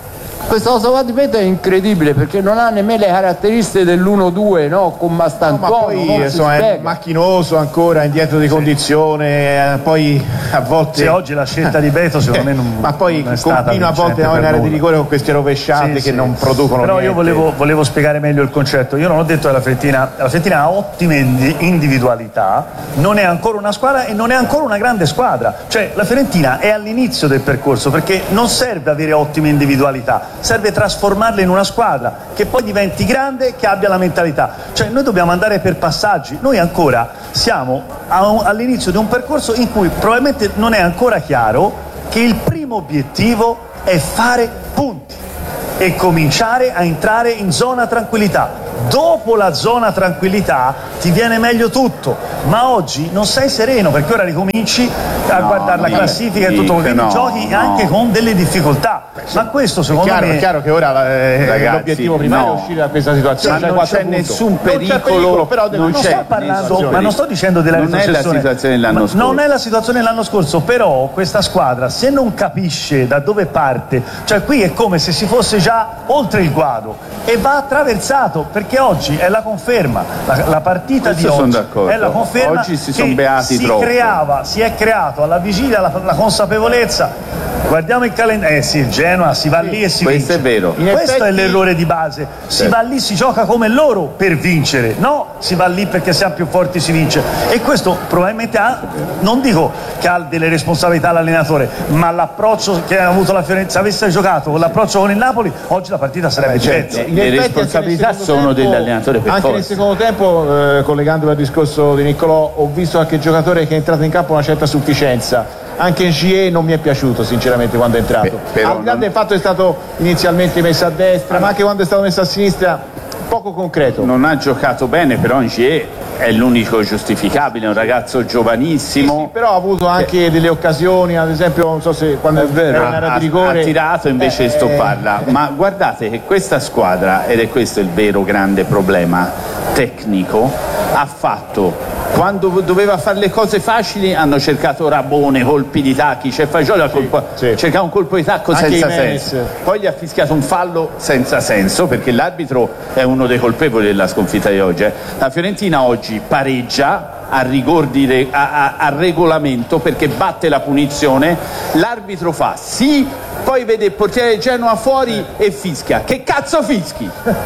Questa cosa qua di Peto è incredibile perché non ha nemmeno le caratteristiche dell'uno due, no? Con Mastantuono. No, ma poi insomma, è macchinoso ancora, indietro di condizione, eh, poi a volte. Sì, oggi la scelta di Beto secondo me non ma poi non è stata continua a volte no, in area di rigore con queste rovesciate sì, che sì, non sì, producono però niente. io volevo, volevo spiegare meglio il concetto. Io non ho detto che la Fiorentina la Fiorentina ha ottime individualità, non è ancora una squadra e non è ancora una grande squadra, cioè la Fiorentina è all'inizio del percorso perché non serve avere ottime individualità, serve trasformarle in una squadra che poi diventi grande, che abbia la mentalità, cioè noi dobbiamo andare per passaggi. Noi ancora siamo all'inizio di un percorso in cui probabilmente non è ancora chiaro che il primo obiettivo è fare punti e cominciare a entrare in zona tranquillità. Dopo la zona tranquillità ti viene meglio tutto, ma oggi non sei sereno perché ora ricominci a no, guardare la classifica e tutto, quindi no, giochi no. anche con delle difficoltà. Ma questo secondo è chiaro, me è chiaro che ora eh, Ragazzi, l'obiettivo primario no. è uscire da questa situazione. Ma non c'è nessun pericolo, pericolo però non, non c'è sto parlando, nessun ma non sto dicendo della non è la retrocessione. situazione dell'anno Ma scorso. non è la situazione dell'anno scorso, però questa squadra se non capisce da dove parte, cioè qui è come se si fosse già oltre il guado e va attraversato, perché oggi è la conferma, la, la partita Questo di sono oggi d'accordo. è la conferma Oggi si che sono beati si troppo. creava, si è creato alla vigilia la, la consapevolezza. Guardiamo il calendario, eh sì, il Genoa si va lì e si questo vince. è vero. In questo effetti, è l'errore di base. Si certo. va lì, si gioca come loro per vincere, no? Si va lì perché siamo più forti, si vince. E questo probabilmente ha, non dico che ha delle responsabilità l'allenatore, ma l'approccio che ha avuto la Fiorentina, se avesse giocato con l'approccio con il Napoli, oggi la partita sarebbe diversa. certo. Le responsabilità sono dell'allenatore per anche forza. nel secondo tempo, eh, collegandomi al discorso di Niccolò, ho visto anche il giocatore che è entrato in campo una certa sufficienza. Anche Gie non mi è piaciuto sinceramente quando è entrato. Beh, al di là non... del fatto che è stato inizialmente messo a destra, ma anche quando è stato messo a sinistra, poco concreto. Non ha giocato bene, però Gie è l'unico giustificabile, è un ragazzo giovanissimo. Sì, sì, però ha avuto anche delle occasioni, ad esempio non so se quando era in area di rigore ha tirato invece eh, di stopparla. Ma guardate che questa squadra, ed è questo il vero grande problema tecnico, ha fatto, quando doveva fare le cose facili hanno cercato Rabone, colpi di tacchi, c'è Fagioli sì, sì. cercava un colpo di tacco anche senza Jimenez. senso, poi gli ha fischiato un fallo senza senso perché l'arbitro è uno dei colpevoli della sconfitta di oggi. eh. La Fiorentina oggi pareggia a rigor di re, a, a, a regolamento perché batte la punizione, l'arbitro fa sì, poi vede il portiere Genoa fuori e fischia. Che cazzo fischi?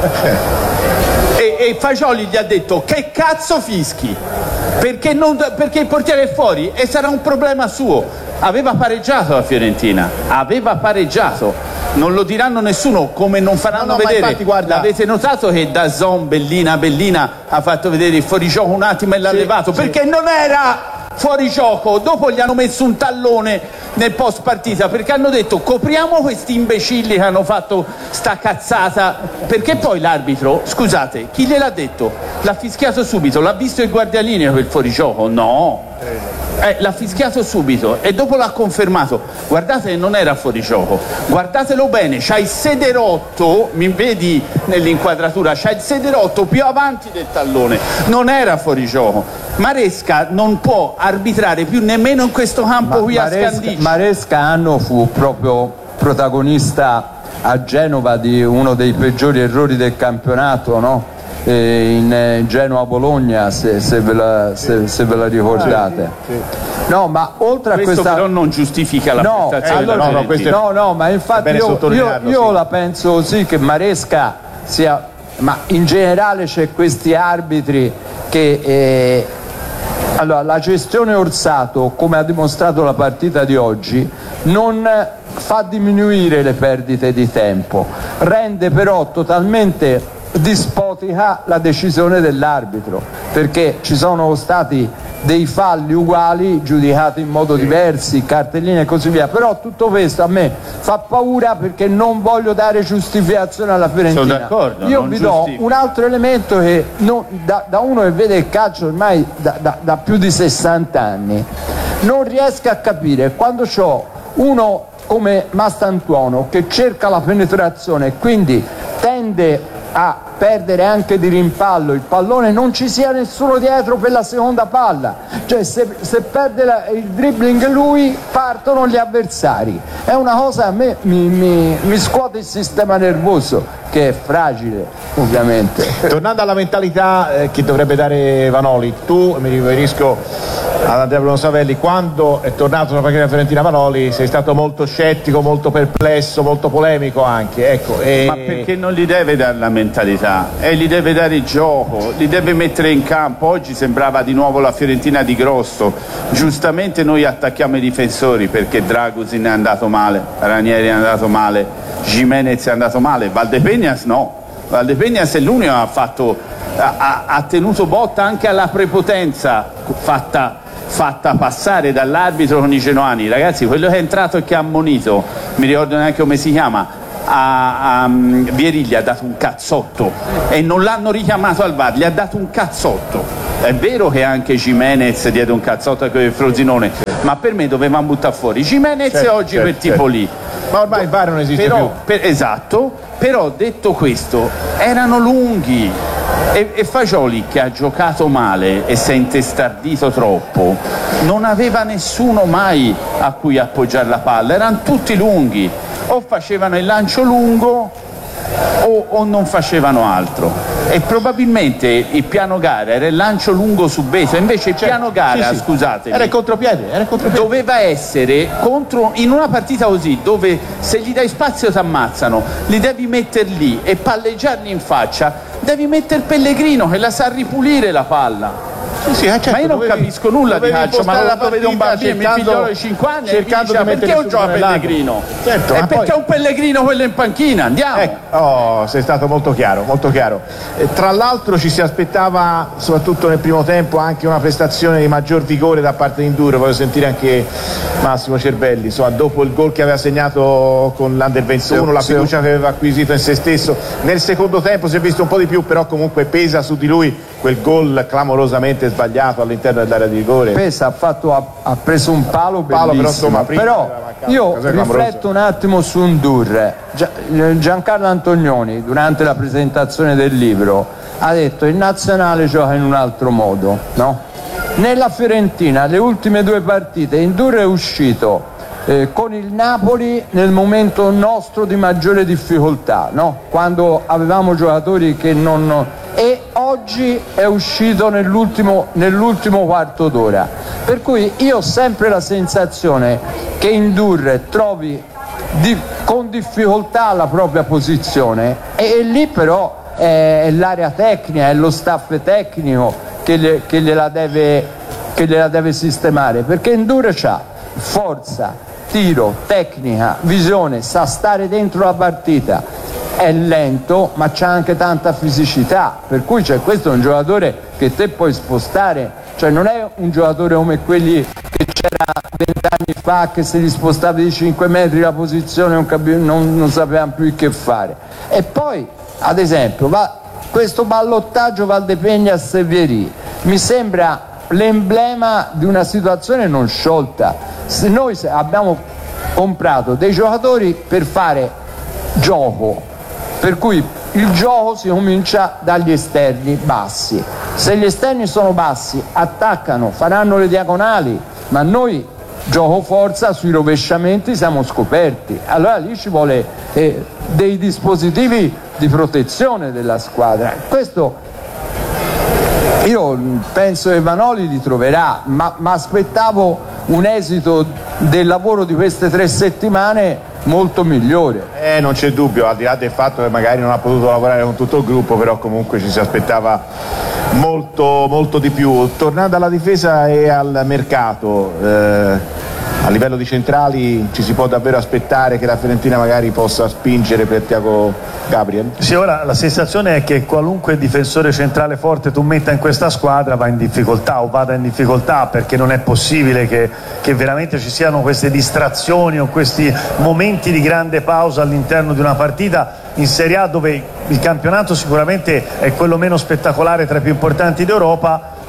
E, e Fagioli gli ha detto che cazzo fischi? Perché, non, perché il portiere è fuori e sarà un problema suo. Aveva pareggiato la Fiorentina, aveva pareggiato, non lo diranno nessuno, come non faranno no, no, vedere. Infatti, guarda... Avete notato che Dazon, Bellina, Bellina ha fatto vedere il fuorigioco un attimo e l'ha sì, levato sì. perché non era fuori gioco, dopo gli hanno messo un tallone nel post partita perché hanno detto copriamo questi imbecilli che hanno fatto sta cazzata, perché poi l'arbitro, scusate, chi gliel'ha detto? L'ha fischiato subito, l'ha visto il guardialinea quel fuorigioco? No, eh, l'ha fischiato subito e dopo l'ha confermato. Guardate che non era fuori gioco, guardatelo bene, c'ha il sederotto, mi vedi nell'inquadratura, c'ha il sederotto più avanti del tallone, non era fuori gioco. Maresca non può arbitrare più nemmeno in questo campo Ma qui Maresca, a Scandicci. Maresca anno fu proprio protagonista a Genova di uno dei peggiori errori del campionato, no? E in eh, Genoa-Bologna, se, se, ve la, se, se ve la ricordate. Sì, sì, sì. No, ma oltre a Questo questa... però non giustifica la no, prestazione allora, della no, no, Fiorentina. no, no, ma infatti io, io, io sì. la penso così, che Maresca sia... Ma in generale c'è questi arbitri che... Eh, allora, la gestione Orsato, come ha dimostrato la partita di oggi, non fa diminuire le perdite di tempo, rende però totalmente dispotica la decisione dell'arbitro, perché ci sono stati dei falli uguali giudicati in modo diversi, cartelline e così via, però tutto questo a me fa paura perché non voglio dare giustificazione alla Fiorentina. Sono d'accordo, io non vi giustifico. do un altro elemento che non, da, da uno che vede il calcio ormai da, da, da più di sessanta anni non riesco a capire quando c'ho uno come Mastantuono che cerca la penetrazione e quindi tende a perdere anche di rimpallo il pallone, non ci sia nessuno dietro per la seconda palla, cioè se, se perde la, il dribbling lui, partono gli avversari. È una cosa, a me mi, mi, mi scuote il sistema nervoso, che è fragile ovviamente. Tornando alla mentalità eh, che dovrebbe dare Vanoli, tu, mi riferisco ad Andrea Bruno Savelli, quando è tornato sulla panchina fiorentina Vanoli sei stato molto scettico, molto perplesso, molto polemico anche, ecco, e... Ma perché non gli deve dare la mentalità, e gli deve dare il gioco, li deve mettere in campo. Oggi sembrava di nuovo la Fiorentina di Grosso. Giustamente noi attacchiamo i difensori perché Dragusin è andato male, Ranieri è andato male, Gimenez è andato male, Valdepeñas no, Valdepeñas è l'unico che ha fatto ha, ha tenuto botta anche alla prepotenza fatta fatta passare dall'arbitro con i genoani. Ragazzi, quello che è entrato e che ha ammonito, mi ricordo neanche come si chiama, a, a um, Vieriglia, ha dato un cazzotto e non l'hanno richiamato al V A R, gli ha dato un cazzotto. È vero che anche Gimenez diede un cazzotto a quel Frosinone, ma per me dovevamo buttare fuori Gimenez, certo, oggi certo, quel tipo certo. lì. Ma ormai il V A R non esiste però, più. Per, esatto, però detto questo, erano lunghi. E, e Fagioli, che ha giocato male e si è intestardito troppo, non aveva nessuno mai a cui appoggiare la palla, erano tutti lunghi, o facevano il lancio lungo o, o non facevano altro, e probabilmente il piano gara era il lancio lungo su Beto, invece il piano gara, sì, sì, scusatemi, era il contropiede, era il contropiede. Doveva essere contro, in una partita così dove se gli dai spazio ti ammazzano, li devi mettere lì e palleggiarli in faccia, devi mettere Pellegrino che la sa ripulire la palla. Sì, sì, certo, ma io non dovevi, capisco nulla di calcio, ma lo vedo un bambino, mi figlio di cinque anni e mi dice, perché non gioca Pellegrino? Certo, e ma perché poi... un Pellegrino quello in panchina, andiamo. Eh, oh, sei stato molto chiaro, molto chiaro. E, tra l'altro ci si aspettava, soprattutto nel primo tempo, anche una prestazione di maggior vigore da parte di Induro. Voglio sentire anche Massimo Cervelli, insomma, dopo il gol che aveva segnato con l'Under ventuno, sì, la fiducia sì. che aveva acquisito in se stesso. Nel secondo tempo si è visto un po' di più, però comunque pesa su di lui quel gol clamorosamente sbagliato all'interno dell'area di rigore. Pesa, ha, fatto, ha, ha preso un palo bellissimo, però, insomma, però io rifletto un attimo su Indurre. Giancarlo Antonioni durante la presentazione del libro ha detto il nazionale gioca in un altro modo, no? Nella Fiorentina le ultime due partite Indurre è uscito eh, con il Napoli nel momento nostro di maggiore difficoltà, no? Quando avevamo giocatori che non... e oggi è uscito nell'ultimo, nell'ultimo quarto d'ora, per cui io ho sempre la sensazione che Indurre trovi di, con difficoltà la propria posizione, e, e lì però è, è l'area tecnica, è lo staff tecnico che, le, che, gliela deve, che gliela deve sistemare, perché Indurre c'ha forza, tiro, tecnica, visione, sa stare dentro la partita, è lento ma c'ha anche tanta fisicità, per cui cioè, questo è un giocatore che te puoi spostare, cioè non è un giocatore come quelli che c'era vent'anni fa che se li spostavi di cinque metri la posizione non, capi- non, non sapevano più che fare. E poi ad esempio va, questo ballottaggio Valdepeñas e Vieri mi sembra l'emblema di una situazione non sciolta. Se noi abbiamo comprato dei giocatori per fare gioco, per cui il gioco si comincia dagli esterni bassi, se gli esterni sono bassi attaccano, faranno le diagonali, ma noi gioco forza sui rovesciamenti siamo scoperti, allora lì ci vuole eh, dei dispositivi di protezione della squadra. Questo io penso che Vanoli li troverà, ma, ma aspettavo un esito del lavoro di queste tre settimane molto migliore. Eh, non c'è dubbio, al di là del fatto che magari non ha potuto lavorare con tutto il gruppo, però comunque ci si aspettava molto, molto di più. Tornando alla difesa e al mercato, eh, a livello di centrali ci si può davvero aspettare che la Fiorentina magari possa spingere per Thiago Gabriel? Sì, ora la sensazione è che qualunque difensore centrale forte tu metta in questa squadra va in difficoltà o vada in difficoltà, perché non è possibile che, che veramente ci siano queste distrazioni o questi momenti di grande pausa all'interno di una partita in Serie A, dove il campionato sicuramente è quello meno spettacolare tra i più importanti d'Europa,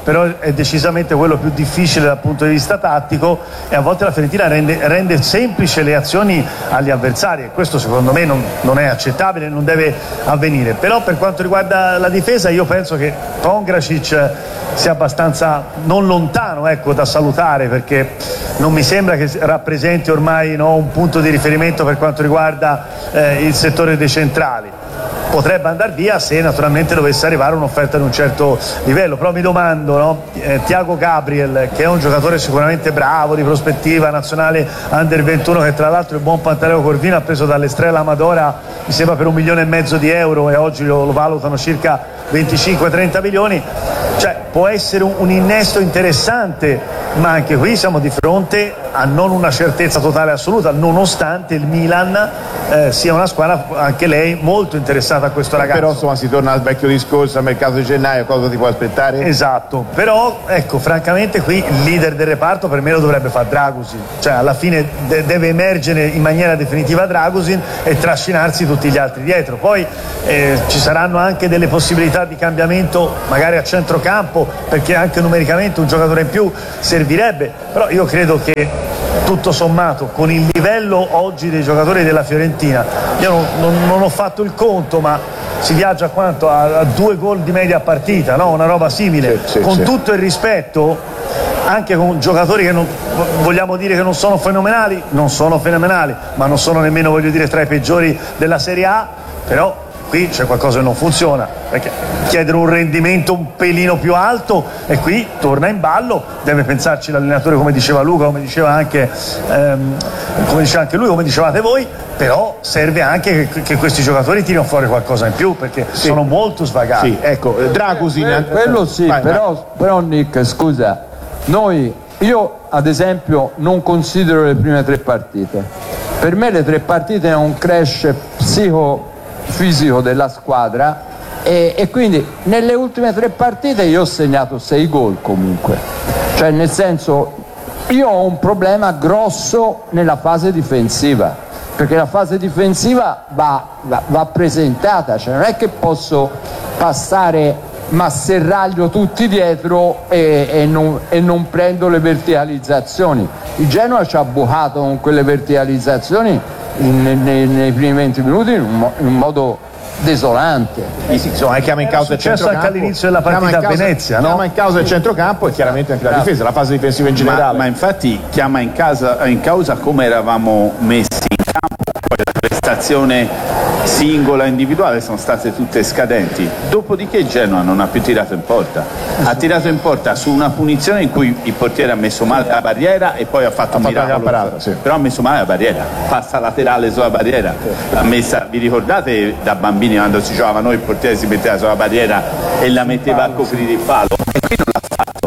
però è decisamente quello più difficile dal punto di vista tattico, e a volte la Fiorentina rende, rende semplice le azioni agli avversari, e questo secondo me non, non è accettabile, non deve avvenire. Però per quanto riguarda la difesa, io penso che Pongracic sia abbastanza non lontano, ecco, da salutare, perché non mi sembra che rappresenti ormai, no, un punto di riferimento per quanto riguarda eh, il settore dei centrali. Potrebbe andare via se naturalmente dovesse arrivare un'offerta di un certo livello, però mi domando, no? eh, Thiago Gabriel, che è un giocatore sicuramente bravo, di prospettiva, nazionale under ventuno, che tra l'altro il buon Pantaleo Corvino ha preso dall'Estrella Amadora, mi sembra per un milione e mezzo di euro, e oggi lo, lo valutano circa venticinque trenta milioni, cioè può essere un, un innesto interessante, ma anche qui siamo di fronte a non una certezza totale assoluta, nonostante il Milan eh, sia una squadra anche lei molto interessata a questo ragazzo. Però insomma si torna al vecchio discorso, al mercato di gennaio, cosa ti può aspettare? Esatto, però ecco, francamente qui il leader del reparto per me lo dovrebbe fare Dragusin, cioè alla fine de- deve emergere in maniera definitiva Dragusin e trascinarsi tutti gli altri dietro. Poi eh, ci saranno anche delle possibilità di cambiamento magari a centrocampo, perché anche numericamente un giocatore in più servirebbe, però io credo che tutto sommato con il livello oggi dei giocatori della Fiorentina, io non, non, non ho fatto il conto, ma si viaggia a quanto? A, a due gol di media partita, no? Una roba simile, sì, sì, con sì. tutto il rispetto, anche con giocatori che non, vogliamo dire che non sono fenomenali, non sono fenomenali, ma non sono nemmeno, voglio dire, tra i peggiori della Serie A, però qui c'è qualcosa che non funziona, perché chiedere un rendimento un pelino più alto, e qui torna in ballo, deve pensarci l'allenatore, come diceva Luca, come diceva anche ehm, come diceva anche lui, come dicevate voi, però serve anche che, che questi giocatori tirino fuori qualcosa in più, perché sì. sono molto svagati. Sì, ecco, Dragusin, eh, quello sì, vai, però, vai. però Nick, scusa, noi, io ad esempio non considero le prime tre partite, per me le tre partite è un crash psico fisico della squadra, e, e quindi nelle ultime tre partite io ho segnato sei gol comunque, cioè nel senso, io ho un problema grosso nella fase difensiva, perché la fase difensiva va, va, va presentata, cioè non è che posso passare ma serraglio tutti dietro e, e, non, e non prendo le verticalizzazioni. Il Genoa ci ha bucato con quelle verticalizzazioni in, nei, nei primi venti minuti in un, in un modo desolante. Insomma, chiama in causa il centrocampo, anche all'inizio della partita a Venezia, no? Chiama in causa il centrocampo e chiaramente anche la difesa, la fase difensiva in generale. Ma, ma infatti chiama in, casa, in causa come eravamo messi in campo, poi la prestazione singola e individuale sono state tutte scadenti. Dopodiché il Genoa non ha più tirato in porta, ha tirato in porta su una punizione in cui il portiere ha messo male la barriera e poi ha fatto ha un fatto miracolo, parata, sì. però ha messo male la barriera, passa laterale sulla barriera, l'ha messa, vi ricordate da bambini quando si giocava noi, il portiere si metteva sulla barriera e la metteva a coprire il palo, e qui non l'ha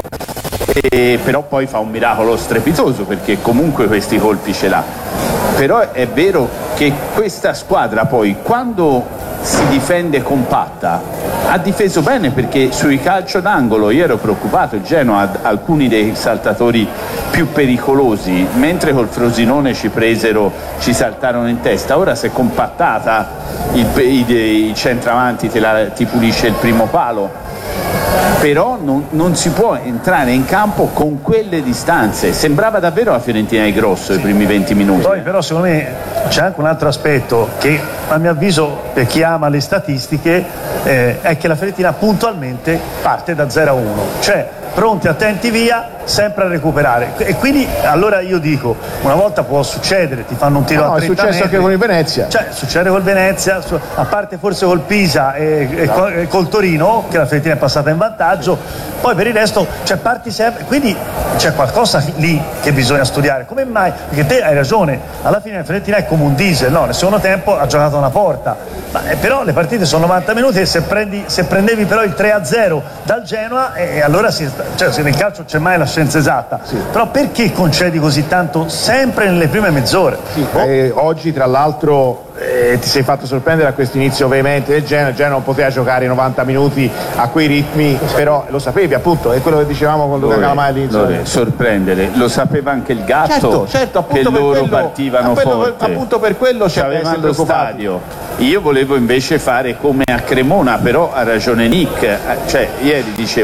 fatto, e, però poi fa un miracolo strepitoso, perché comunque questi colpi ce l'ha. Però è vero che questa squadra poi, quando si difende compatta, ha difeso bene, perché sui calcio d'angolo io ero preoccupato, il Genoa ha alcuni dei saltatori più pericolosi, mentre col Frosinone ci presero, ci saltarono in testa. Ora si è compattata, il, i, i centravanti te la, ti pulisce il primo palo, però non, non si può entrare in campo con quelle distanze. Sembrava davvero la Fiorentina di grosso, sì, i primi venti minuti. Poi però secondo me c'è anche un altro aspetto che a mio avviso, per chi ama le statistiche, eh, è che la Fiorentina puntualmente parte da zero a uno, cioè pronti, attenti, via, sempre a recuperare. E quindi allora io dico, una volta può succedere, ti fanno un tiro no, a trenta metri. È successo metri, anche con il Venezia. Cioè, succede col Venezia, a parte forse col Pisa e, e, col, e col Torino, che la Fiorentina è passata in vantaggio, poi per il resto, cioè, parti sempre, quindi c'è qualcosa lì che bisogna studiare. Come mai? Perché te hai ragione, alla fine la Fiorentina è come un diesel, no? Nel secondo tempo ha giocato una porta, ma, eh, però le partite sono novanta minuti, e se, prendi, se prendevi però il tre a zero dal Genoa, eh, allora si, cioè, se nel calcio c'è mai la scienza esatta, sì. Però perché concedi così tanto sempre nelle prime mezz'ore? Sì, oh. eh, oggi tra l'altro eh, ti sei fatto sorprendere a questo inizio veemente del Genoa. Il Genoa non poteva giocare novanta minuti a quei ritmi, però lo sapevi appunto, è quello che dicevamo con Luca Calamai all'inizio. Sorprendere, lo sapeva anche il Gatto, certo, certo, che per loro quello, partivano quello, forte, appunto per quello c'avevano lo stadio. Io volevo invece fare come a Cremona, però ha ragione Nick, cioè ieri dicevo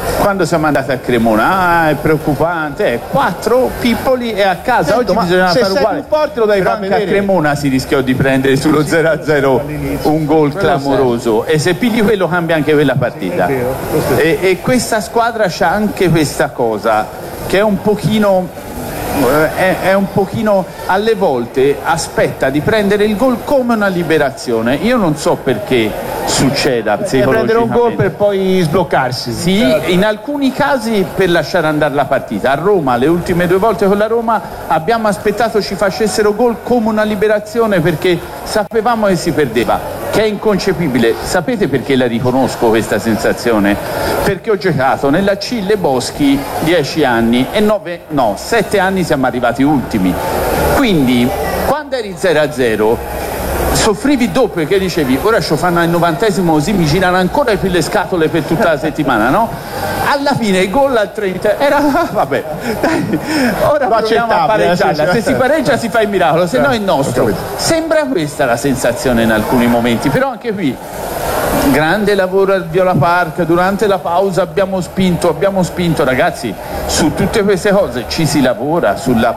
Quando siamo andati a Cremona, ah, è preoccupante, eh, quattro pippoli e a casa. Certo, oggi ma bisogna se fare sei uguale. più forte lo devi Però far anche a vedere. Cremona si rischiò di prendere sullo zero a zero un gol Quello clamoroso e se pigli quello cambia anche quella partita. E, e questa squadra c'ha anche questa cosa che è un pochino È, è un pochino alle volte aspetta di prendere il gol come una liberazione. Io non so perché succeda Deve prendere un gol psicologicamente. per poi sbloccarsi. Sì, in alcuni casi per lasciare andare la partita. A Roma, le ultime due volte con la Roma, abbiamo aspettato ci facessero gol come una liberazione perché sapevamo che si perdeva, che è inconcepibile. Sapete perché la riconosco questa sensazione? Perché ho giocato nella Cille Boschi dieci anni e nove, no, sette anni siamo arrivati ultimi. Quindi quando eri zero a zero soffrivi dopo perché dicevi ora ci fanno al novantesimo così mi girano ancora più le scatole per tutta la settimana, no? Alla fine il gol al trenta era vabbè dai, ora proviamo a pareggiarla, se si pareggia si fa il miracolo, se no è nostro. Sembra questa la sensazione in alcuni momenti, però anche qui grande lavoro al Viola Park, durante la pausa abbiamo spinto, abbiamo spinto ragazzi, su tutte queste cose ci si lavora, sulla